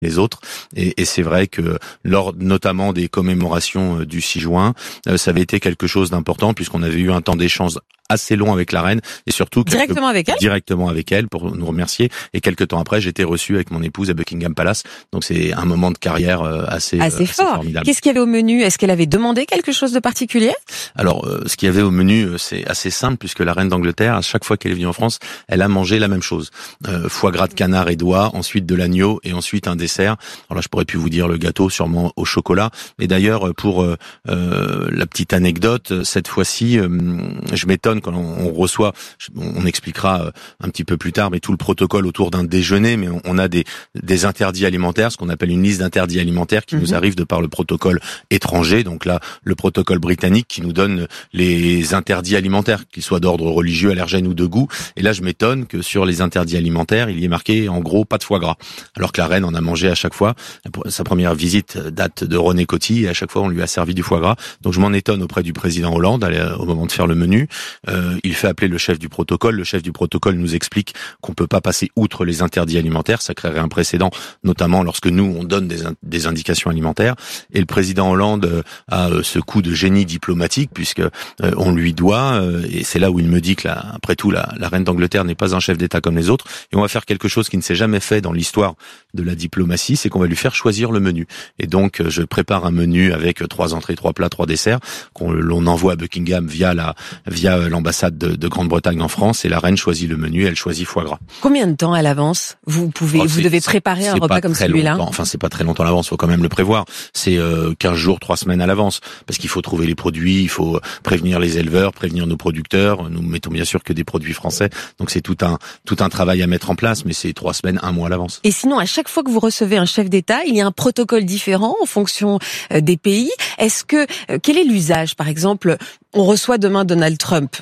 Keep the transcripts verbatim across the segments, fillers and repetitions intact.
les autres. Et, et c'est vrai que lors notamment des commémorations du six juin, euh, ça avait été quelque chose d'important puisqu'on avait eu un temps d'échange assez long avec la reine et surtout quelques, directement avec elle directement avec elle pour nous remercier. Et quelques temps après, j'étais reçu avec mon épouse à Buckingham Palace. Donc c'est un moment de carrière euh, assez, assez, euh, assez fort. formidable. Qu'est-ce qu'il y avait au menu? Est-ce qu'elle avait demandé quelque chose de particulier? Alors, euh, ce qu'il y avait au menu, euh, c'est assez simple puisque la reine d'Angleterre, à chaque fois qu'elle est venue en France, elle a mangé la même chose. Euh, foie gras de canard et d'oie, ensuite de l'agneau et ensuite un dessert. Alors là, je pourrais plus vous dire le gâteau, sûrement au chocolat. Et d'ailleurs, pour euh, euh, la petite anecdote, cette fois-ci, euh, je m'étonne quand on, on reçoit, on expliquera un petit peu plus tard, mais tout le protocole autour d'un déjeuner, mais on, on a des, des interdits alimentaires, ce qu'on appelle une liste d'interdits alimentaires qui mmh. nous arrive de par le protocole étranger. Donc là, le protocole britannique qui nous donne les interdits alimentaires, qu'ils soient d'ordre religieux, allergène ou de goût. Et là, je m'étonne que sur les interdits alimentaires, il y ait marqué en gros pas de foie gras. Alors que la reine en a mangé à chaque fois. Sa première visite date de René Coty et à chaque fois on lui a servi du foie gras. Donc je m'en étonne auprès du président Hollande au moment de faire le menu. Euh, il fait appeler le chef du protocole. Le chef du protocole nous explique qu'on peut pas passer outre les interdits alimentaires. Ça créerait un précédent, notamment lorsque nous on donne des, des indications alimentaires. Et le président Hollande a ce coup de génie diplomatique puisque euh, on lui doit, euh, et c'est là où il me dit que là, après tout la, la reine d'Angleterre n'est pas un chef d'État comme les autres, et on va faire quelque chose qui ne s'est jamais fait dans l'histoire de la diplomatie, c'est qu'on va lui faire choisir le menu. Et donc je prépare un menu avec trois entrées, trois plats, trois desserts qu'on l'on envoie à Buckingham via la via l'ambassade de, de Grande-Bretagne en France, et la reine choisit le menu, elle choisit foie gras. Combien de temps à l'avance vous pouvez oh, vous devez préparer un repas comme celui-là? Longtemps. Enfin, c'est pas très longtemps à l'avance, faut quand même le prévoir. C'est euh, quinze jours, trois semaines à l'avance, parce qu'il faut trouver les produits, il faut prévenir les éleveurs, prévenir nos producteurs. Nous mettons bien sûr que des produits français, donc c'est tout un tout un travail à mettre en place, mais c'est trois semaines, un mois à l'avance. Et sinon, à chaque fois que vous recevez un chef d'État, il y a un protocole différent en fonction des pays. Est-ce que quel est l'usage? Par exemple, on reçoit demain Donald Trump.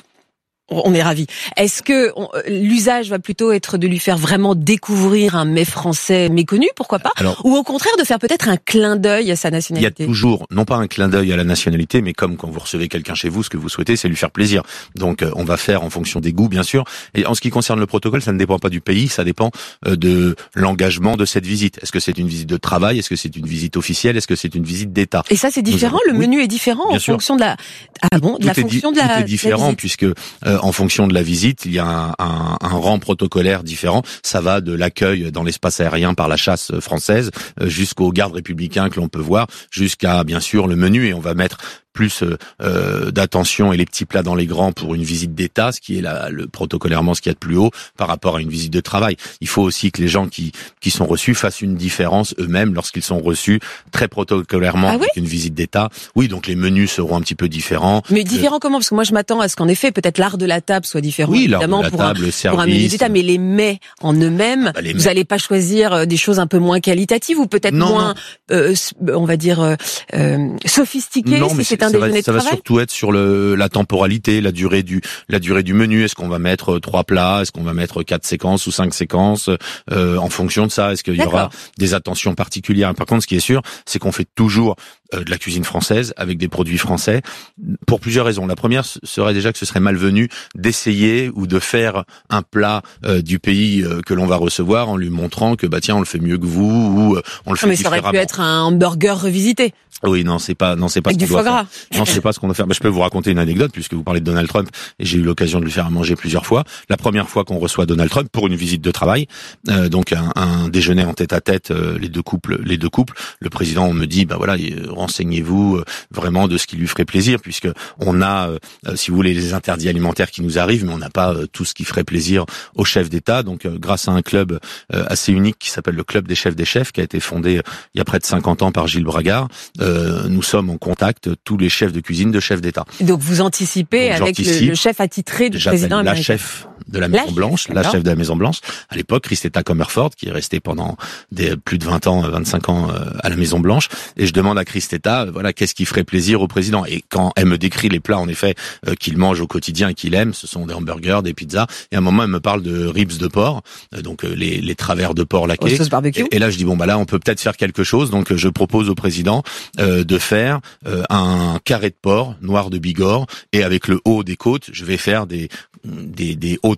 On est ravis. Est-ce que on, l'usage va plutôt être de lui faire vraiment découvrir un mets français méconnu, pourquoi pas? Alors, ou au contraire de faire peut-être un clin d'œil à sa nationalité? Il y a toujours, non pas un clin d'œil à la nationalité, mais comme quand vous recevez quelqu'un chez vous, ce que vous souhaitez, c'est lui faire plaisir. Donc on va faire en fonction des goûts, bien sûr. Et en ce qui concerne le protocole, ça ne dépend pas du pays, ça dépend de l'engagement de cette visite. Est-ce que c'est une visite de travail? Est-ce que c'est une visite officielle? Est-ce que c'est une visite d'État? Et ça, c'est différent? Avons... Le menu oui, est différent en sûr. fonction de la... Ah bon, de tout la fonction di- de la Tout est différent, puisque... Euh, en fonction de la visite, il y a un, un, un rang protocolaire différent. Ça va de l'accueil dans l'espace aérien par la chasse française jusqu'aux gardes républicains que l'on peut voir, jusqu'à bien sûr le menu, et on va mettre plus euh, d'attention et les petits plats dans les grands pour une visite d'État, ce qui est la, le protocolairement ce qu'il y a de plus haut par rapport à une visite de travail. Il faut aussi que les gens qui qui sont reçus fassent une différence eux-mêmes lorsqu'ils sont reçus très protocolairement ah oui avec une visite d'État. Oui, donc les menus seront un petit peu différents. Mais différents euh, comment? Parce que moi je m'attends à ce qu'en effet peut-être l'art de la table soit différent. Oui, évidemment l'art de la pour, table, un, le service, pour un menu d'État, mais les mets en eux-mêmes, ah bah vous n'allez pas choisir des choses un peu moins qualitatives ou peut-être non, moins, non. Euh, on va dire euh, euh, sophistiquées. Non, si mais c'est, c'est un déjeuner de ça travail. va surtout être sur le, la temporalité, la durée du, la durée du menu. Est-ce qu'on va mettre trois plats? Est-ce qu'on va mettre quatre séquences ou cinq séquences? euh, En fonction de ça, est-ce qu'il y D'accord. aura des attentions particulières? Par contre, ce qui est sûr, c'est qu'on fait toujours euh, de la cuisine française avec des produits français pour plusieurs raisons. La première serait déjà que ce serait malvenu d'essayer ou de faire un plat euh, du pays euh, que l'on va recevoir en lui montrant que bah tiens, on le fait mieux que vous ou euh, on le fait non, mais différemment. Ça aurait pu être un hamburger revisité. Oui, non, c'est pas, non, c'est pas avec ce qu'on du doit foie gras. faire. Non, c'est pas ce qu'on doit faire. Bah, je peux vous raconter une anecdote puisque vous parlez de Donald Trump et j'ai eu l'occasion de lui faire à manger plusieurs fois. La première fois qu'on reçoit Donald Trump pour une visite de travail, euh, donc un, un déjeuner en tête-à-tête, euh, les deux couples, les deux couples. Le président me dit, bah voilà, renseignez-vous euh, vraiment de ce qui lui ferait plaisir puisque on a, euh, si vous voulez, les interdits alimentaires qui nous arrivent, mais on n'a pas euh, tout ce qui ferait plaisir au chef d'État. Donc, euh, grâce à un club euh, assez unique qui s'appelle le Club des chefs des chefs, qui a été fondé euh, il y a près de cinquante ans par Gilles Bragard, euh, nous sommes en contact tous les chefs de cuisine de chefs d'État. Donc vous anticipez Donc, avec le, le chef attitré du président américain. La chef de la Maison Blanche, la chef de la Maison Blanche. À l'époque, Christetta Comerford, qui est restée pendant des, plus de vingt ans, vingt-cinq ans à la Maison Blanche. Et je demande à Christetta, voilà, qu'est-ce qui ferait plaisir au président? Et quand elle me décrit les plats, en effet, euh, qu'il mange au quotidien et qu'il aime, ce sont des hamburgers, des pizzas. Et à un moment, elle me parle de ribs de porc, euh, donc euh, les, les travers de porc laqués. Et, et là, je dis bon bah là, on peut peut-être faire quelque chose. Donc, je propose au président euh, de faire euh, un carré de porc noir de Bigorre et avec le haut des côtes, je vais faire des des, des hautes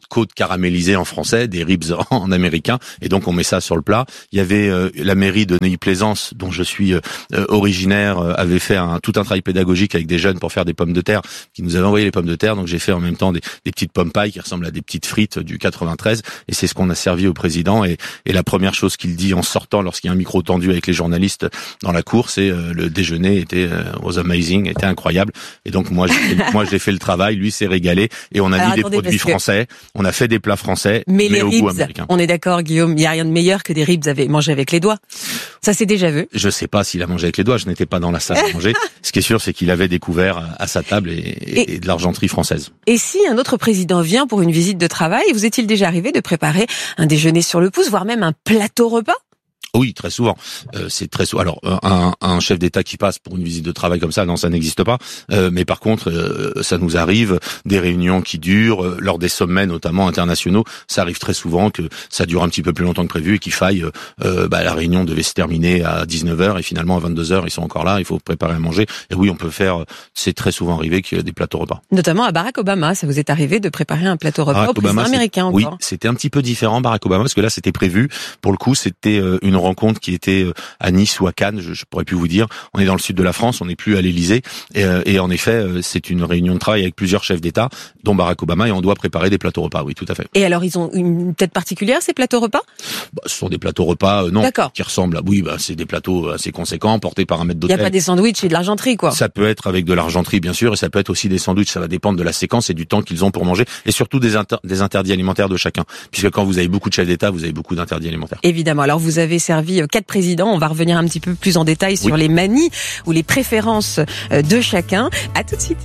côte caramélisée en français, des ribs en américain, et donc on met ça sur le plat. Il y avait euh, la mairie de Neuilly-Plaisance, dont je suis euh, originaire, euh, avait fait un, tout un travail pédagogique avec des jeunes pour faire des pommes de terre, qui nous avaient envoyé les pommes de terre, donc j'ai fait en même temps des, des petites pommes pailles qui ressemblent à des petites frites du quatre-vingt-treize, et c'est ce qu'on a servi au président, et, et la première chose qu'il dit en sortant, lorsqu'il y a un micro tendu avec les journalistes dans la cour, c'est euh, le déjeuner était euh, was amazing, était incroyable, et donc moi j'ai fait, moi j'ai fait le travail, lui s'est régalé, et on a Alors, mis attendez, des produits français, on a fait des plats français, mais, mais les au ribs, goût américain. On est d'accord, Guillaume, il n'y a rien de meilleur que des ribs mangés avec les doigts. Ça c'est déjà vu. Je sais pas s'il a mangé avec les doigts, je n'étais pas dans la salle à manger. Ce qui est sûr, c'est qu'il avait découvert à sa table et, et, et de l'argenterie française. Et si un autre président vient pour une visite de travail, vous est-il déjà arrivé de préparer un déjeuner sur le pouce, voire même un plateau repas ? Oui, très souvent. Euh, c'est très souvent. Alors, un, un chef d'État qui passe pour une visite de travail comme ça, non, ça n'existe pas. Euh, mais par contre, euh, ça nous arrive, des réunions qui durent, euh, lors des sommets notamment internationaux, ça arrive très souvent que ça dure un petit peu plus longtemps que prévu et qu'il faille, euh, bah, la réunion devait se terminer à dix-neuf heures et finalement à vingt-deux heures, ils sont encore là, il faut préparer à manger. Et oui, on peut faire, c'est très souvent arrivé qu'il y ait des plateaux repas. Notamment à Barack Obama, ça vous est arrivé de préparer un plateau repas Barack au président Obama, américain encore. Oui, c'était un petit peu différent, Barack Obama, parce que là, c'était prévu. Pour le coup, c'était euh, une rencontre qui était à Nice ou à Cannes, je, je pourrais plus vous dire. On est dans le sud de la France, on n'est plus à l'Élysée, et, et en effet, c'est une réunion de travail avec plusieurs chefs d'État, dont Barack Obama, et on doit préparer des plateaux repas. Oui, tout à fait. Et alors, ils ont une tête particulière, ces plateaux repas ? Bah, ce sont des plateaux repas, euh, non, D'accord. qui ressemblent à, oui, bah, c'est des plateaux assez conséquents, portés par un maître d'hôtel. Il n'y a pas des sandwichs et de l'argenterie, quoi. Ça peut être avec de l'argenterie, bien sûr, et ça peut être aussi des sandwichs. Ça va dépendre de la séquence et du temps qu'ils ont pour manger, et surtout des, inter- des interdits alimentaires de chacun, puisque quand vous avez beaucoup de chefs d'État, vous avez beaucoup d'interdits alimentaires. Évidemment. Alors, vous avez servi quatre présidents. On va revenir un petit peu plus en détail sur oui. les manies ou les préférences de chacun. À tout de suite.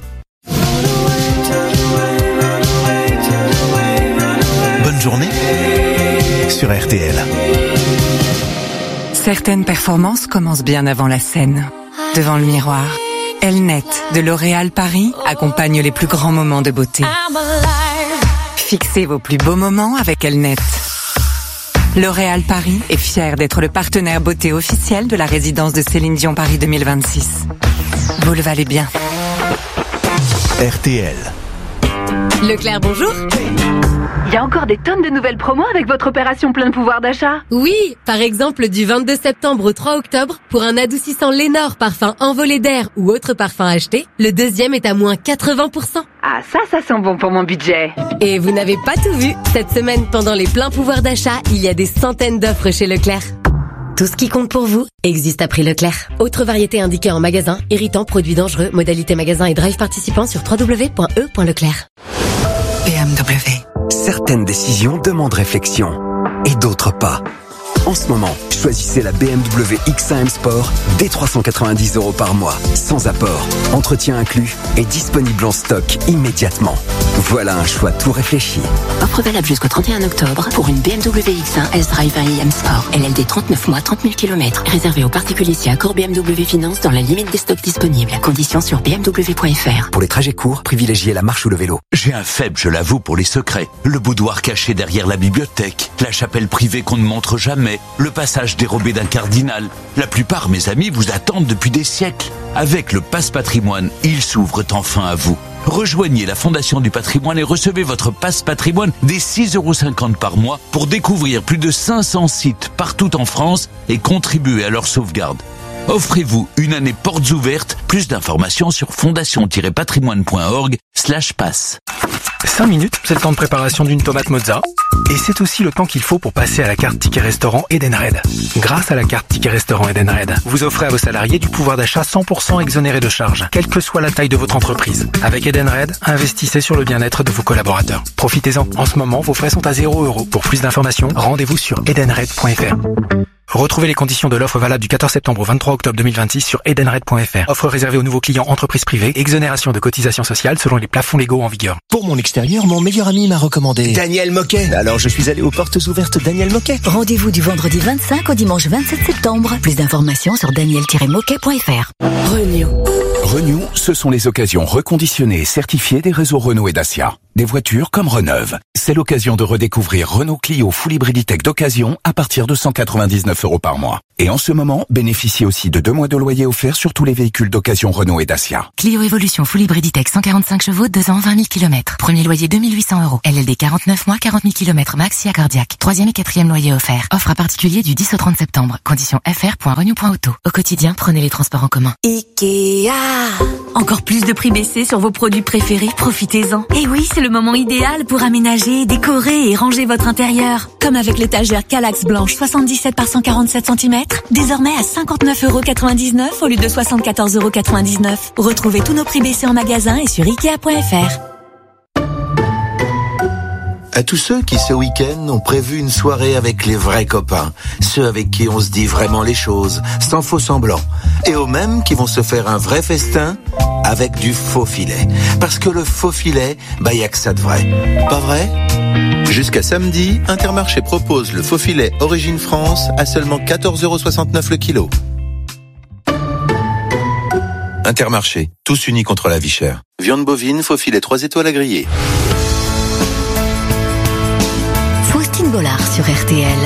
Bonne journée sur R T L. Certaines performances commencent bien avant la scène. Devant le miroir, Elnet de L'Oréal Paris accompagne les plus grands moments de beauté. Fixez vos plus beaux moments avec Elnet. L'Oréal Paris est fier d'être le partenaire beauté officiel de la résidence de Céline Dion Paris deux mille vingt-six. Vous le valez bien. R T L. Leclerc, bonjour. Il y a encore des tonnes de nouvelles promos avec votre opération plein de pouvoir d'achat. Oui, par exemple du vingt-deux septembre au trois octobre, pour un adoucissant Lénore parfum envolé d'air ou autre parfum acheté, le deuxième est à moins quatre-vingts pour cent. Ah ça, ça sent bon pour mon budget. Et vous n'avez pas tout vu. Cette semaine, pendant les pleins pouvoirs d'achat, il y a des centaines d'offres chez Leclerc. Tout ce qui compte pour vous existe à prix Leclerc. Autre variété indiquée en magasin, irritant, produits dangereux, modalité magasin et drive participant sur w w w point e point leclerc. B M W. Certaines décisions demandent réflexion et d'autres pas. En ce moment, choisissez la B M W X un M Sport dès trois cent quatre-vingt-dix euros par mois, sans apport, entretien inclus et disponible en stock immédiatement. Voilà un choix tout réfléchi. Offre valable jusqu'au trente et un octobre pour une B M W X un S-Drive un i M Sport. L L D trente-neuf mois, trente mille kilomètres. Réservé aux particuliers si accord B M W Finance dans la limite des stocks disponibles. Conditions sur b m w point f r. Pour les trajets courts, privilégiez la marche ou le vélo. J'ai un faible, je l'avoue, pour les secrets. Le boudoir caché derrière la bibliothèque, la chapelle privée qu'on ne montre jamais, le passage dérobé d'un cardinal. La plupart, mes amis, vous attendent depuis des siècles. Avec le Passe Patrimoine, ils s'ouvrent enfin à vous. Rejoignez la Fondation du Patrimoine et recevez votre Passe Patrimoine dès six euros cinquante par mois pour découvrir plus de cinq cents sites partout en France et contribuer à leur sauvegarde. Offrez-vous une année portes ouvertes. Plus d'informations sur fondation-patrimoine.org slash passe. cinq minutes, c'est le temps de préparation d'une tomate mozza. Et c'est aussi le temps qu'il faut pour passer à la carte Ticket Restaurant Edenred. Grâce à la carte Ticket Restaurant Edenred, vous offrez à vos salariés du pouvoir d'achat cent pour cent exonéré de charges, quelle que soit la taille de votre entreprise. Avec Edenred, investissez sur le bien-être de vos collaborateurs. Profitez-en. En ce moment, vos frais sont à zéro euro. Pour plus d'informations, rendez-vous sur edenred point f r. Retrouvez les conditions de l'offre valable du quatorze septembre au vingt-trois octobre deux mille vingt-six sur edenred point f r. Offre réservée aux nouveaux clients entreprises privées, exonération de cotisations sociales selon les plafonds légaux en vigueur. Pour mon extérieur, mon meilleur ami m'a recommandé Daniel Moquet. Alors je suis allé aux portes ouvertes Daniel Moquet. Rendez-vous du vendredi vingt-cinq au dimanche vingt-sept septembre. Plus d'informations sur daniel tiret moquet point f r. Renew. Renew, ce sont les occasions reconditionnées et certifiées des réseaux Renault et Dacia. des voitures comme Reneuve. C'est l'occasion de redécouvrir Renault Clio Full Hybrid E-Tech d'occasion à partir de cent quatre-vingt-dix-neuf euros par mois. Et en ce moment, bénéficiez aussi de deux mois de loyer offert sur tous les véhicules d'occasion Renault et Dacia. Clio Evolution Full Hybrid E-Tech cent quarante-cinq chevaux, deux ans, vingt mille kilomètres. Premier loyer deux mille huit cents euros. L L D quarante-neuf mois, quarante mille kilomètres max, si cardiaque. Troisième et quatrième loyer offert. Offre à particulier du dix au trente septembre. Conditions f r point renew point auto. Au quotidien, prenez les transports en commun. Ikea. Encore plus de prix baissés sur vos produits préférés, profitez-en. Et oui, c'est le moment idéal pour aménager, décorer et ranger votre intérieur. Comme avec l'étagère Kallax blanche soixante-dix-sept par cent quarante-sept centimètres, désormais à cinquante-neuf euros quatre-vingt-dix-neuf au lieu de soixante-quatorze euros quatre-vingt-dix-neuf. Retrouvez tous nos prix baissés en magasin et sur ikea point f r. À tous ceux qui ce week-end ont prévu une soirée avec les vrais copains, ceux avec qui on se dit vraiment les choses, sans faux semblant, et aux mêmes qui vont se faire un vrai festin avec du faux filet. Parce que le faux filet, bah y a que ça de vrai. Pas vrai ? Jusqu'à samedi, Intermarché propose le faux filet Origine France à seulement quatorze euros soixante-neuf le kilo. Intermarché, tous unis contre la vie chère. Viande bovine, faux filet trois étoiles à griller. Faustine Bollard sur R T L.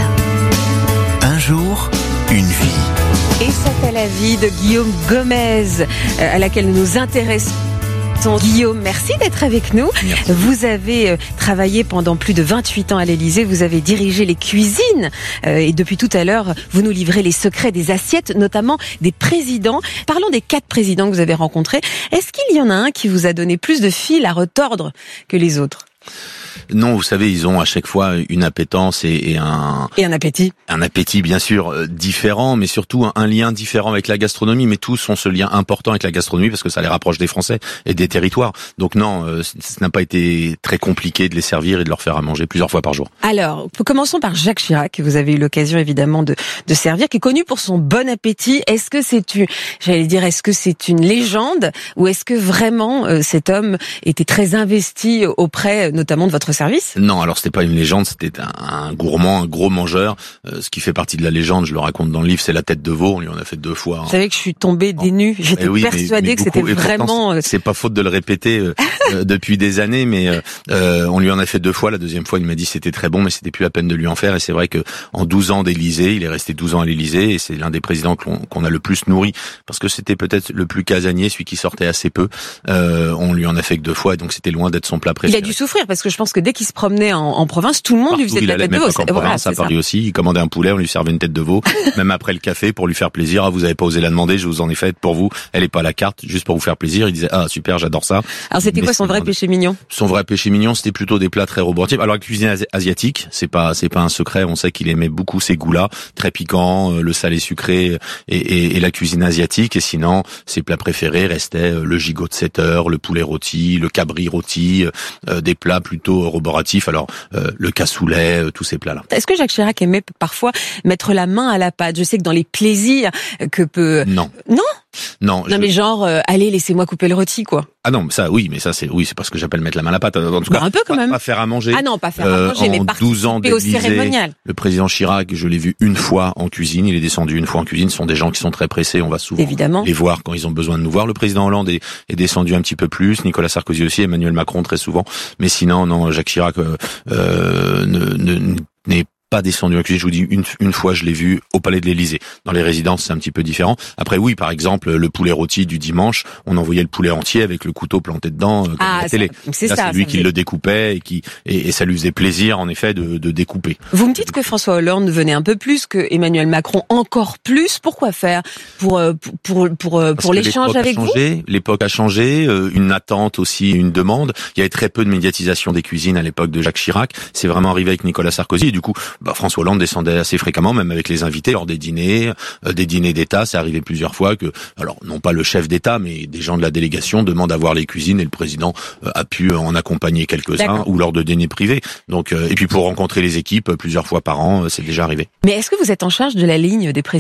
Un jour, une vie. Et c'est à la vie de Guillaume Gomez à laquelle nous nous intéressons. Guillaume, merci d'être avec nous. Merci. Vous avez travaillé pendant plus de vingt-huit ans à l'Élysée, vous avez dirigé les cuisines et depuis tout à l'heure, vous nous livrez les secrets des assiettes, notamment des présidents. Parlons des quatre présidents que vous avez rencontrés. Est-ce qu'il y en a un qui vous a donné plus de fil à retordre que les autres ? Non, vous savez, ils ont à chaque fois une appétence et, et un... Et un appétit. Un appétit, bien sûr, euh, différent, mais surtout un, un lien différent avec la gastronomie. Mais tous ont ce lien important avec la gastronomie parce que ça les rapproche des Français et des territoires. Donc non, euh, ce n'a pas été très compliqué de les servir et de leur faire à manger plusieurs fois par jour. Alors, commençons par Jacques Chirac, que vous avez eu l'occasion évidemment de, de servir, qui est connu pour son bon appétit. Est-ce que c'est une, j'allais dire, est-ce que c'est une légende ou est-ce que vraiment euh, cet homme était très investi auprès, notamment de votre service ? Non, alors c'était pas une légende, c'était un, un gourmand, un gros mangeur. Euh, ce qui fait partie de la légende, je le raconte dans le livre, c'est la tête de veau. On lui en a fait deux fois. Hein. Vous savez que je suis tombée des nues. J'étais eh oui, persuadée mais, mais que beaucoup, c'était vraiment. C'est pas faute de le répéter euh, euh, depuis des années, mais euh, on lui en a fait deux fois. La deuxième fois, il m'a dit c'était très bon, mais c'était plus la peine de lui en faire. Et c'est vrai que en douze ans d'Élysée, il est resté douze ans à l'Élysée, et c'est l'un des présidents qu'on, qu'on a le plus nourri parce que c'était peut-être le plus casanier, celui qui sortait assez peu. Euh, on lui en a fait que deux fois, et donc c'était loin d'être son plat préféré. Il a dû souffrir parce que je pense que dès qu'il se promenait en, en province, tout le monde Partout, lui faisait de la tête de veau. En province, à Paris aussi, il commandait un poulet, on lui servait une tête de veau, même après le café pour lui faire plaisir. Ah, vous avez pas osé la demander, je vous en ai faite pour vous. Elle est pas à la carte, juste pour vous faire plaisir. Il disait ah super, j'adore ça. Alors c'était Mais quoi son vrai péché mignon ? Son vrai péché mignon, c'était plutôt des plats très roboratifs. Alors la cuisine asiatique, c'est pas c'est pas un secret. On sait qu'il aimait beaucoup ces goûts-là, très piquants, le salé sucré et, et, et la cuisine asiatique. Et sinon, ses plats préférés restaient le gigot de sept heures, le poulet rôti, le cabri rôti, euh, des plats plutôt roboratifs. Alors euh, le cassoulet, euh, tous ces plats-là. Est-ce que Jacques Chirac aimait parfois mettre la main à la pâte ? Je sais que dans les plaisirs que peut... Non. Non ? Non. Non je... mais genre, euh, allez, laissez-moi couper le rôti, quoi. Ah non, ça, oui, mais ça, c'est, oui, c'est pas ce que j'appelle mettre la main à la pâte. En tout bah, cas, un peu quand pas, même. Pas faire à manger. Ah non, pas faire à manger, euh, mais participer au cérémonial. Le président Chirac, je l'ai vu une fois en cuisine. Il est descendu une fois en cuisine. Ce sont des gens qui sont très pressés. On va souvent Évidemment. les voir quand ils ont besoin de nous voir. Le président Hollande est, est descendu un petit peu plus. Nicolas Sarkozy aussi. Emmanuel Macron très souvent. Mais sinon, non, Jacques Chirac euh, euh, ne, ne, n'est pas descendu en cuisine. Je vous dis, une, une fois, je l'ai vu au Palais de l'Élysée. Dans les résidences, c'est un petit peu différent. Après, oui, par exemple, le poulet rôti du dimanche, on envoyait le poulet entier avec le couteau planté dedans, euh, comme ah, à la télé. Ça, c'est Là, ça, c'est lui ça qui fait... le découpait et qui et, et ça lui faisait plaisir, en effet, de, de découper. Vous me dites que François Hollande venait un peu plus, que Emmanuel Macron encore plus. Pourquoi faire ? Pour pour pour pour, pour l'échange avec vous ? L'époque a changé, euh, une attente aussi, une demande. Il y avait très peu de médiatisation des cuisines à l'époque de Jacques Chirac. C'est vraiment arrivé avec Nicolas Sarkozy et du coup, bah, François Hollande descendait assez fréquemment, même avec les invités lors des dîners, euh, des dîners d'État. C'est arrivé plusieurs fois que, alors non pas le chef d'État, mais des gens de la délégation demandent à voir les cuisines et le président euh, a pu en accompagner quelques-uns D'accord. ou lors de dîners privés. Donc euh, et puis pour rencontrer les équipes plusieurs fois par an, euh, c'est déjà arrivé. Mais est-ce que vous êtes en charge de la ligne des présidents ?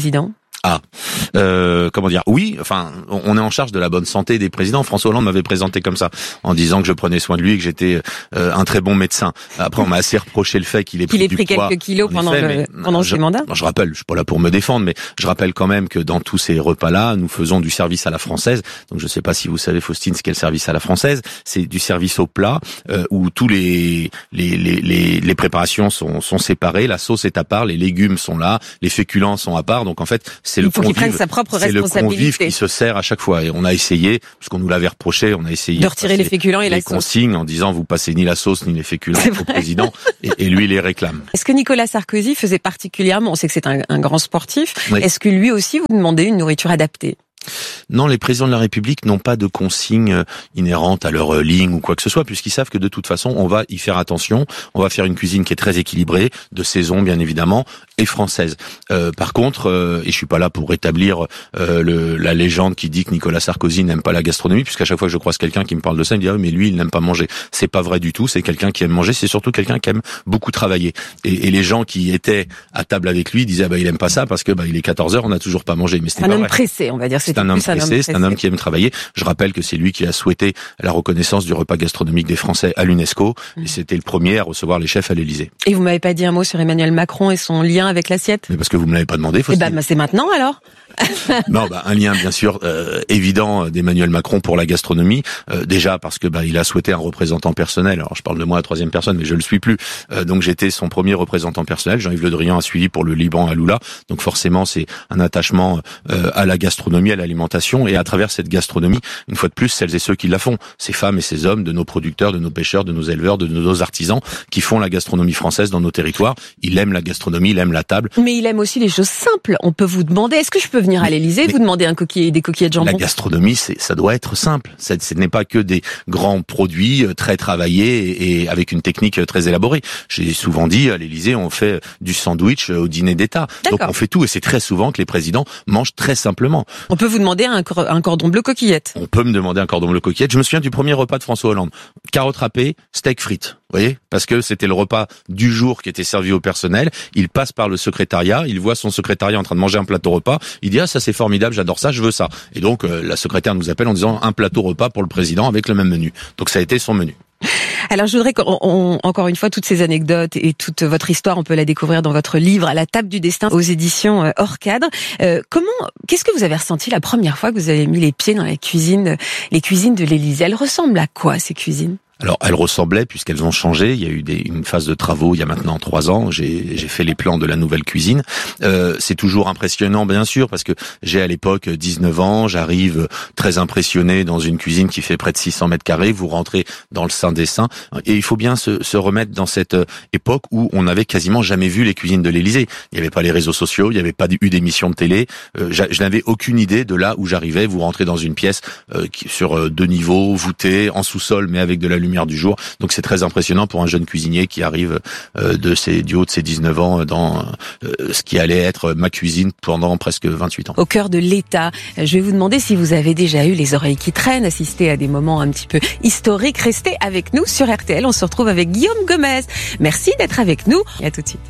Ah, euh, comment dire? Oui, enfin, on est en charge de la bonne santé des présidents. François Hollande m'avait présenté comme ça, en disant que je prenais soin de lui et que j'étais euh, un très bon médecin. Après, on m'a assez reproché le fait qu'il ait pris qu'il ait du pris poids, quelques kilos pendant effet, le pendant je, ses mandats. Je rappelle, je suis pas là pour me défendre, mais je rappelle quand même que dans tous ces repas-là, nous faisons du service à la française. Donc, je sais pas si vous savez, Faustine, ce qu'est le service à la française. C'est du service au plat euh, où tous les les, les les les préparations sont sont séparées. La sauce est à part, les légumes sont là, les féculents sont à part. Donc, en fait, c'est Il le faut qu'il convive. prenne sa propre C'est le responsabilité. convive qui se sert à chaque fois. Et on a essayé, puisqu'on nous l'avait reproché, on a essayé de retirer les féculents et la les sauce. consignes en disant vous passez ni la sauce ni les féculents au président, et, et lui il les réclame. Est-ce que Nicolas Sarkozy faisait particulièrement, on sait que c'est un, un grand sportif, Oui. est-ce que lui aussi vous demandez une nourriture adaptée? Non, les présidents de la République n'ont pas de consignes inhérentes à leur ligne ou quoi que ce soit, puisqu'ils savent que de toute façon, on va y faire attention. On va faire une cuisine qui est très équilibrée, de saison bien évidemment, et française. Euh, par contre, euh, et je suis pas là pour rétablir euh, le, la légende qui dit que Nicolas Sarkozy n'aime pas la gastronomie, puisqu'à chaque fois que je croise quelqu'un qui me parle de ça, il me dit ah, mais lui, il n'aime pas manger. C'est pas vrai du tout. C'est quelqu'un qui aime manger. C'est surtout quelqu'un qui aime beaucoup travailler. Et, et les gens qui étaient à table avec lui disaient ah, bah il aime pas ça parce que bah il est quatorze heures, on n'a toujours pas mangé. Mais c'était Un pas homme vrai. pressé, on va dire. C'est un homme pressé, c'est un homme qui aime travailler. Je rappelle que c'est lui qui a souhaité la reconnaissance du repas gastronomique des Français à l'UNESCO, et c'était le premier à recevoir les chefs à l'Élysée. Et vous m'avez pas dit un mot sur Emmanuel Macron et son lien avec l'assiette? Mais parce que vous me l'avez pas demandé, faut. Eh ben, bah, c'est maintenant alors. Non, bah un lien bien sûr euh, évident d'Emmanuel Macron pour la gastronomie. Euh, déjà parce que bah il a souhaité un représentant personnel. Alors je parle de moi à la troisième personne, mais je le suis plus. Euh, donc j'étais son premier représentant personnel. Jean-Yves Le Drian a suivi pour le Liban à Lula. Donc forcément c'est un attachement euh, à la gastronomie, à l'alimentation, et à travers cette gastronomie, une fois de plus, celles et ceux qui la font, ces femmes et ces hommes, de nos producteurs, de nos pêcheurs, de nos éleveurs, de nos artisans, qui font la gastronomie française dans nos territoires. Il aime la gastronomie, il aime la table. Mais il aime aussi les choses simples. On peut vous demander, est-ce que je peux venir à l'Élysée, vous demander un coquille, des coquillettes de jambon? La gastronomie, c'est, ça doit être simple. Ça, ce n'est pas que des grands produits très travaillés et, et avec une technique très élaborée. J'ai souvent dit, à l'Élysée, on fait du sandwich au dîner d'État. D'accord. Donc on fait tout, et c'est très souvent que les présidents mangent très simplement. On peut vous demander un, cor- un cordon bleu coquillette. On peut me demander un cordon bleu coquillette. Je me souviens du premier repas de François Hollande. Carottes râpées, steak frites. Vous voyez? Parce que c'était le repas du jour qui était servi au personnel. Il passe par le secrétariat, il voit son secrétariat en train de manger un plateau repas. Il dit ah ça c'est formidable, j'adore ça, je veux ça. Et donc euh, la secrétaire nous appelle en disant un plateau repas pour le président avec le même menu. Donc ça a été son menu. Alors je voudrais qu'on, on, encore une fois, toutes ces anecdotes et toute votre histoire, on peut la découvrir dans votre livre À la table du destin aux éditions euh, Hors Cadre. Euh, comment, qu'est-ce que vous avez ressenti la première fois que vous avez mis les pieds dans la cuisine, les cuisines de l'Élysée? Elles ressemblent à quoi, ces cuisines? Alors, elles ressemblaient, puisqu'elles ont changé. Il y a eu des, une phase de travaux il y a maintenant trois ans. J'ai, j'ai fait les plans de la nouvelle cuisine. Euh, c'est toujours impressionnant, bien sûr, parce que j'ai à l'époque dix-neuf ans. J'arrive très impressionné dans une cuisine qui fait près de six cents mètres carrés. Vous rentrez dans le sein des saints. Et il faut bien se, se remettre dans cette époque où on n'avait quasiment jamais vu les cuisines de l'Élysée. Il n'y avait pas les réseaux sociaux, il n'y avait pas eu d'émissions de télé. Euh, je n'avais aucune idée de là où j'arrivais. Vous rentrez dans une pièce euh, qui, sur deux niveaux, voûtée, en sous-sol, mais avec de la lumière du jour. Donc c'est très impressionnant pour un jeune cuisinier qui arrive euh, de ses, du haut de ses dix-neuf ans dans euh, ce qui allait être ma cuisine pendant presque vingt-huit ans. Au cœur de l'État, je vais vous demander si vous avez déjà eu les oreilles qui traînent, assisté à des moments un petit peu historiques. Restez avec nous sur R T L, on se retrouve avec Guillaume Gomez. Merci d'être avec nous et à tout de suite.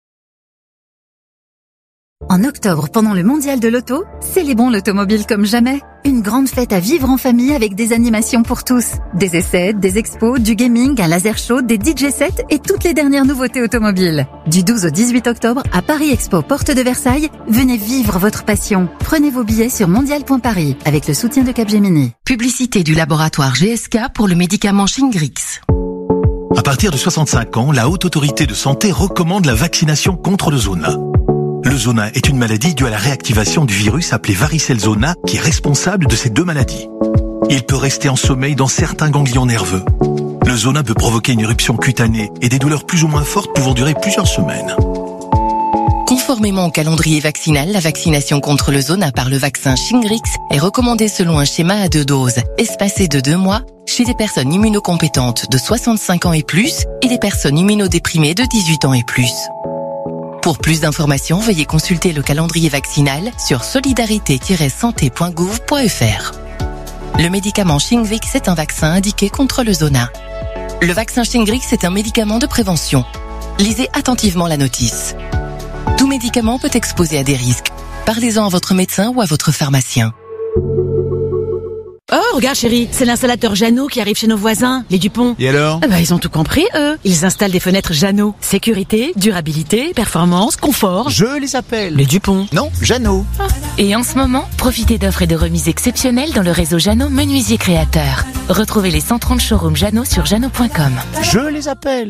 En octobre, pendant le mondial de l'auto, célébrons l'automobile comme jamais. Une grande fête à vivre en famille avec des animations pour tous. Des essais, des expos, du gaming, un laser show, des D J sets et toutes les dernières nouveautés automobiles. Du douze au dix-huit octobre, à Paris Expo, porte de Versailles, venez vivre votre passion. Prenez vos billets sur mondial point paris avec le soutien de Capgemini. Publicité du laboratoire G S K pour le médicament Shingrix. À partir de soixante-cinq ans, la Haute Autorité de Santé recommande la vaccination contre le zona. Le zona est une maladie due à la réactivation du virus appelé varicelle zona qui est responsable de ces deux maladies. Il peut rester en sommeil dans certains ganglions nerveux. Le zona peut provoquer une éruption cutanée et des douleurs plus ou moins fortes pouvant durer plusieurs semaines. Conformément au calendrier vaccinal, la vaccination contre le zona par le vaccin Shingrix est recommandée selon un schéma à deux doses, espacé de deux mois, chez des personnes immunocompétentes de soixante-cinq ans et plus et des personnes immunodéprimées de dix-huit ans et plus. Pour plus d'informations, veuillez consulter le calendrier vaccinal sur solidarité tiret santé point gouv point f r. Le médicament Shingrix est un vaccin indiqué contre le zona. Le vaccin Shingrix est un médicament de prévention. Lisez attentivement la notice. Tout médicament peut exposer à des risques. Parlez-en à votre médecin ou à votre pharmacien. Oh, regarde chérie, c'est l'installateur Jeannot qui arrive chez nos voisins, les Dupont. Et alors? Ah bah, ils ont tout compris, eux. Ils installent des fenêtres Jeannot. Sécurité, durabilité, performance, confort. Je les appelle. Les Dupont. Non, Jeannot. Ah. Et en ce moment, profitez d'offres et de remises exceptionnelles dans le réseau Jeannot Menuisier Créateur. Retrouvez les cent trente showrooms Jeannot sur jeannot point com. Je les appelle.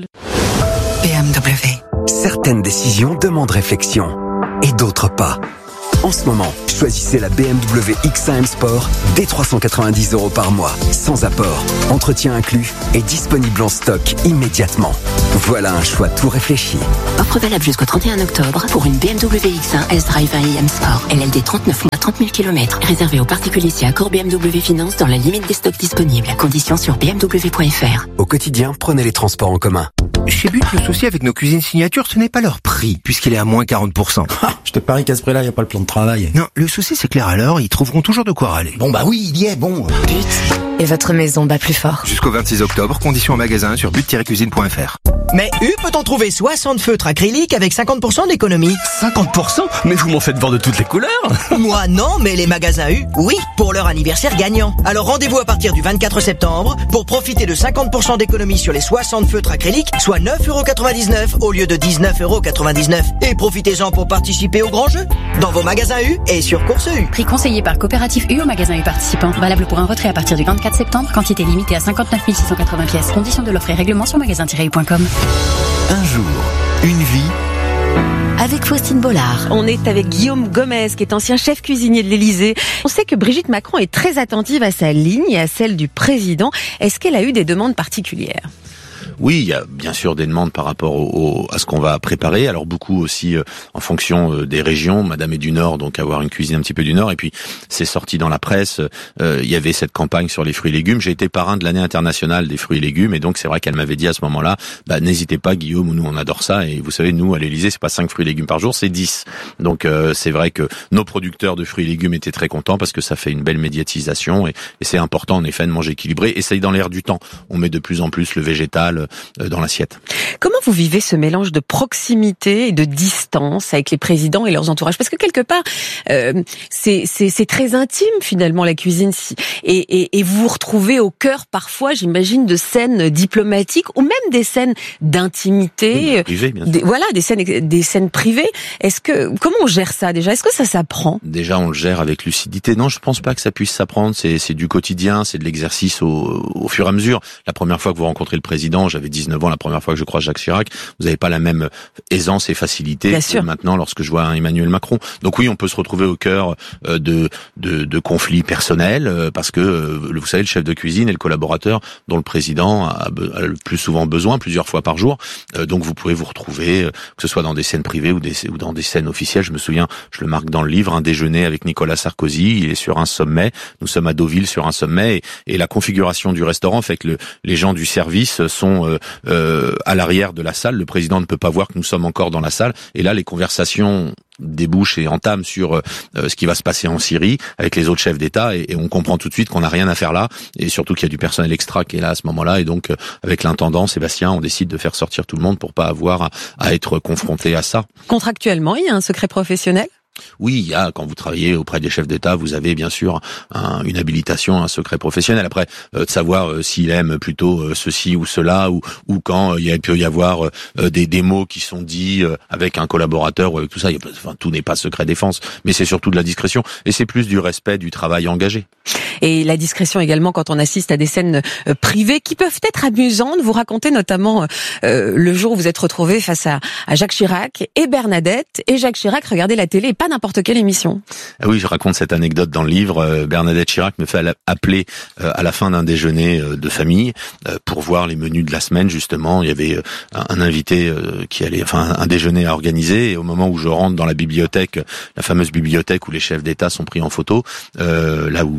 B M W. Certaines décisions demandent réflexion et d'autres pas. En ce moment, choisissez la B M W X un M Sport dès trois cent quatre-vingt-dix euros par mois, sans apport, entretien inclus et disponible en stock immédiatement. Voilà un choix tout réfléchi. Offre valable jusqu'au trente et un octobre pour une B M W X un S-Drive un i M Sport. L L D trente-neuf mois, trente mille kilomètres. Réservé aux particuliers si accord B M W Finance dans la limite des stocks disponibles. Conditions sur b m w point f r. Au quotidien, prenez les transports en commun. Chez But, le souci avec nos cuisines signatures, ce n'est pas leur prix, puisqu'il est à moins quarante pour cent. Je te parie qu'à ce prix-là, il n'y a pas le plan de travail. Non, le souci c'est clair alors, ils trouveront toujours de quoi râler. Bon bah oui, il y est, bon. But. Et votre maison bat plus fort. Jusqu'au vingt-six octobre, conditions en magasin sur but tiret cuisine point f r. Mais U peut-on trouver soixante feutres acryliques avec cinquante pour cent d'économie? cinquante pour cent? Mais vous m'en faites voir de toutes les couleurs. Moi non, mais les magasins U, oui, pour leur anniversaire gagnant. Alors rendez-vous à partir du vingt-quatre septembre pour profiter de cinquante pour cent d'économie sur les soixante feutres acryliques, soit neuf euros quatre-vingt-dix-neuf au lieu de dix-neuf euros quatre-vingt-dix-neuf. Et profitez-en pour participer au grand jeu dans vos magasins U et sur Course U. Prix conseillé par Coopérative U au magasin U participant. Valable pour un retrait à partir du vingt-quatre septembre. Quantité limitée à cinquante-neuf mille six cent quatre-vingts pièces. Conditions de l'offre et règlement sur magasin tiret u point com. Un jour, une vie. Avec Faustine Bollard. On est avec Guillaume Gomez, qui est ancien chef cuisinier de l'Élysée. On sait que Brigitte Macron est très attentive à sa ligne et à celle du président. Est-ce qu'elle a eu des demandes particulières ? Oui, il y a bien sûr des demandes par rapport au, au, à ce qu'on va préparer. Alors beaucoup aussi euh, en fonction euh, des régions. Madame est du Nord, donc avoir une cuisine un petit peu du Nord. Et puis c'est sorti dans la presse. Euh, il y avait cette campagne sur les fruits et légumes. J'ai été parrain de l'année internationale des fruits et légumes, et donc c'est vrai qu'elle m'avait dit à ce moment-là, bah n'hésitez pas Guillaume, nous on adore ça. Et vous savez, nous à l'Élysée, c'est pas cinq fruits et légumes par jour, c'est dix. Donc euh, c'est vrai que nos producteurs de fruits et légumes étaient très contents parce que ça fait une belle médiatisation et, et c'est important en effet de manger équilibré. Et c'est dans l'air du temps. On met de plus en plus le végétal dans l'assiette. Comment vous vivez ce mélange de proximité et de distance avec les présidents et leurs entourages? Parce que quelque part, euh, c'est, c'est, c'est très intime finalement la cuisine. Et, et, et vous vous retrouvez au cœur parfois, j'imagine, de scènes diplomatiques ou même des scènes d'intimité. Oui, privées, bien sûr. Des, voilà, des scènes, des scènes privées. Est-ce que comment on gère ça déjà? Est-ce que ça s'apprend? Déjà, on le gère avec lucidité. Non, je pense pas que ça puisse s'apprendre. C'est, c'est du quotidien, c'est de l'exercice au, au fur et à mesure. La première fois que vous rencontrez le président, j'avais dix-neuf ans la première fois que je croise Jacques Chirac, vous n'avez pas la même aisance et facilité Bien que sûr. maintenant lorsque je vois un Emmanuel Macron. Donc oui, on peut se retrouver au cœur de, de, de conflits personnels parce que, vous savez, le chef de cuisine est le collaborateur dont le président a, a le plus souvent besoin, plusieurs fois par jour. Donc vous pouvez vous retrouver, que ce soit dans des scènes privées ou, des, ou dans des scènes officielles. Je me souviens, je le marque dans le livre, un déjeuner avec Nicolas Sarkozy, il est sur un sommet, nous sommes à Deauville sur un sommet, et, et la configuration du restaurant fait que le, les gens du service sont euh, Euh, à l'arrière de la salle. Le président ne peut pas voir que nous sommes encore dans la salle. Et là, les conversations débouchent et entament sur euh, ce qui va se passer en Syrie avec les autres chefs d'État. Et, et on comprend tout de suite qu'on n'a rien à faire là. Et surtout qu'il y a du personnel extra qui est là à ce moment-là. Et donc, euh, avec l'intendant, Sébastien, on décide de faire sortir tout le monde pour pas avoir à, à être confronté à ça. Contractuellement, il y a un secret professionnel? Oui, il y a, quand vous travaillez auprès des chefs d'État, vous avez bien sûr un, une habilitation, un secret professionnel. Après, euh, de savoir euh, s'il aime plutôt euh, ceci ou cela, ou, ou quand euh, il peut y avoir euh, des, des mots qui sont dits euh, avec un collaborateur, ou avec tout ça. Il y a, enfin, tout n'est pas secret défense, mais c'est surtout de la discrétion. Et c'est plus du respect du travail engagé. Et la discrétion également quand on assiste à des scènes euh, privées qui peuvent être amusantes. Vous racontez notamment euh, le jour où vous êtes retrouvé face à, à Jacques Chirac et Bernadette. Et Jacques Chirac regardait la télé et pas n'importe quelle émission. Ah oui, je raconte cette anecdote dans le livre. Euh, Bernadette Chirac me fait appeler euh, à la fin d'un déjeuner euh, de famille euh, pour voir les menus de la semaine. Justement, il y avait euh, un, un invité euh, qui allait, enfin un déjeuner à organiser. Et au moment où je rentre dans la bibliothèque, la fameuse bibliothèque où les chefs d'État sont pris en photo, euh, là où le président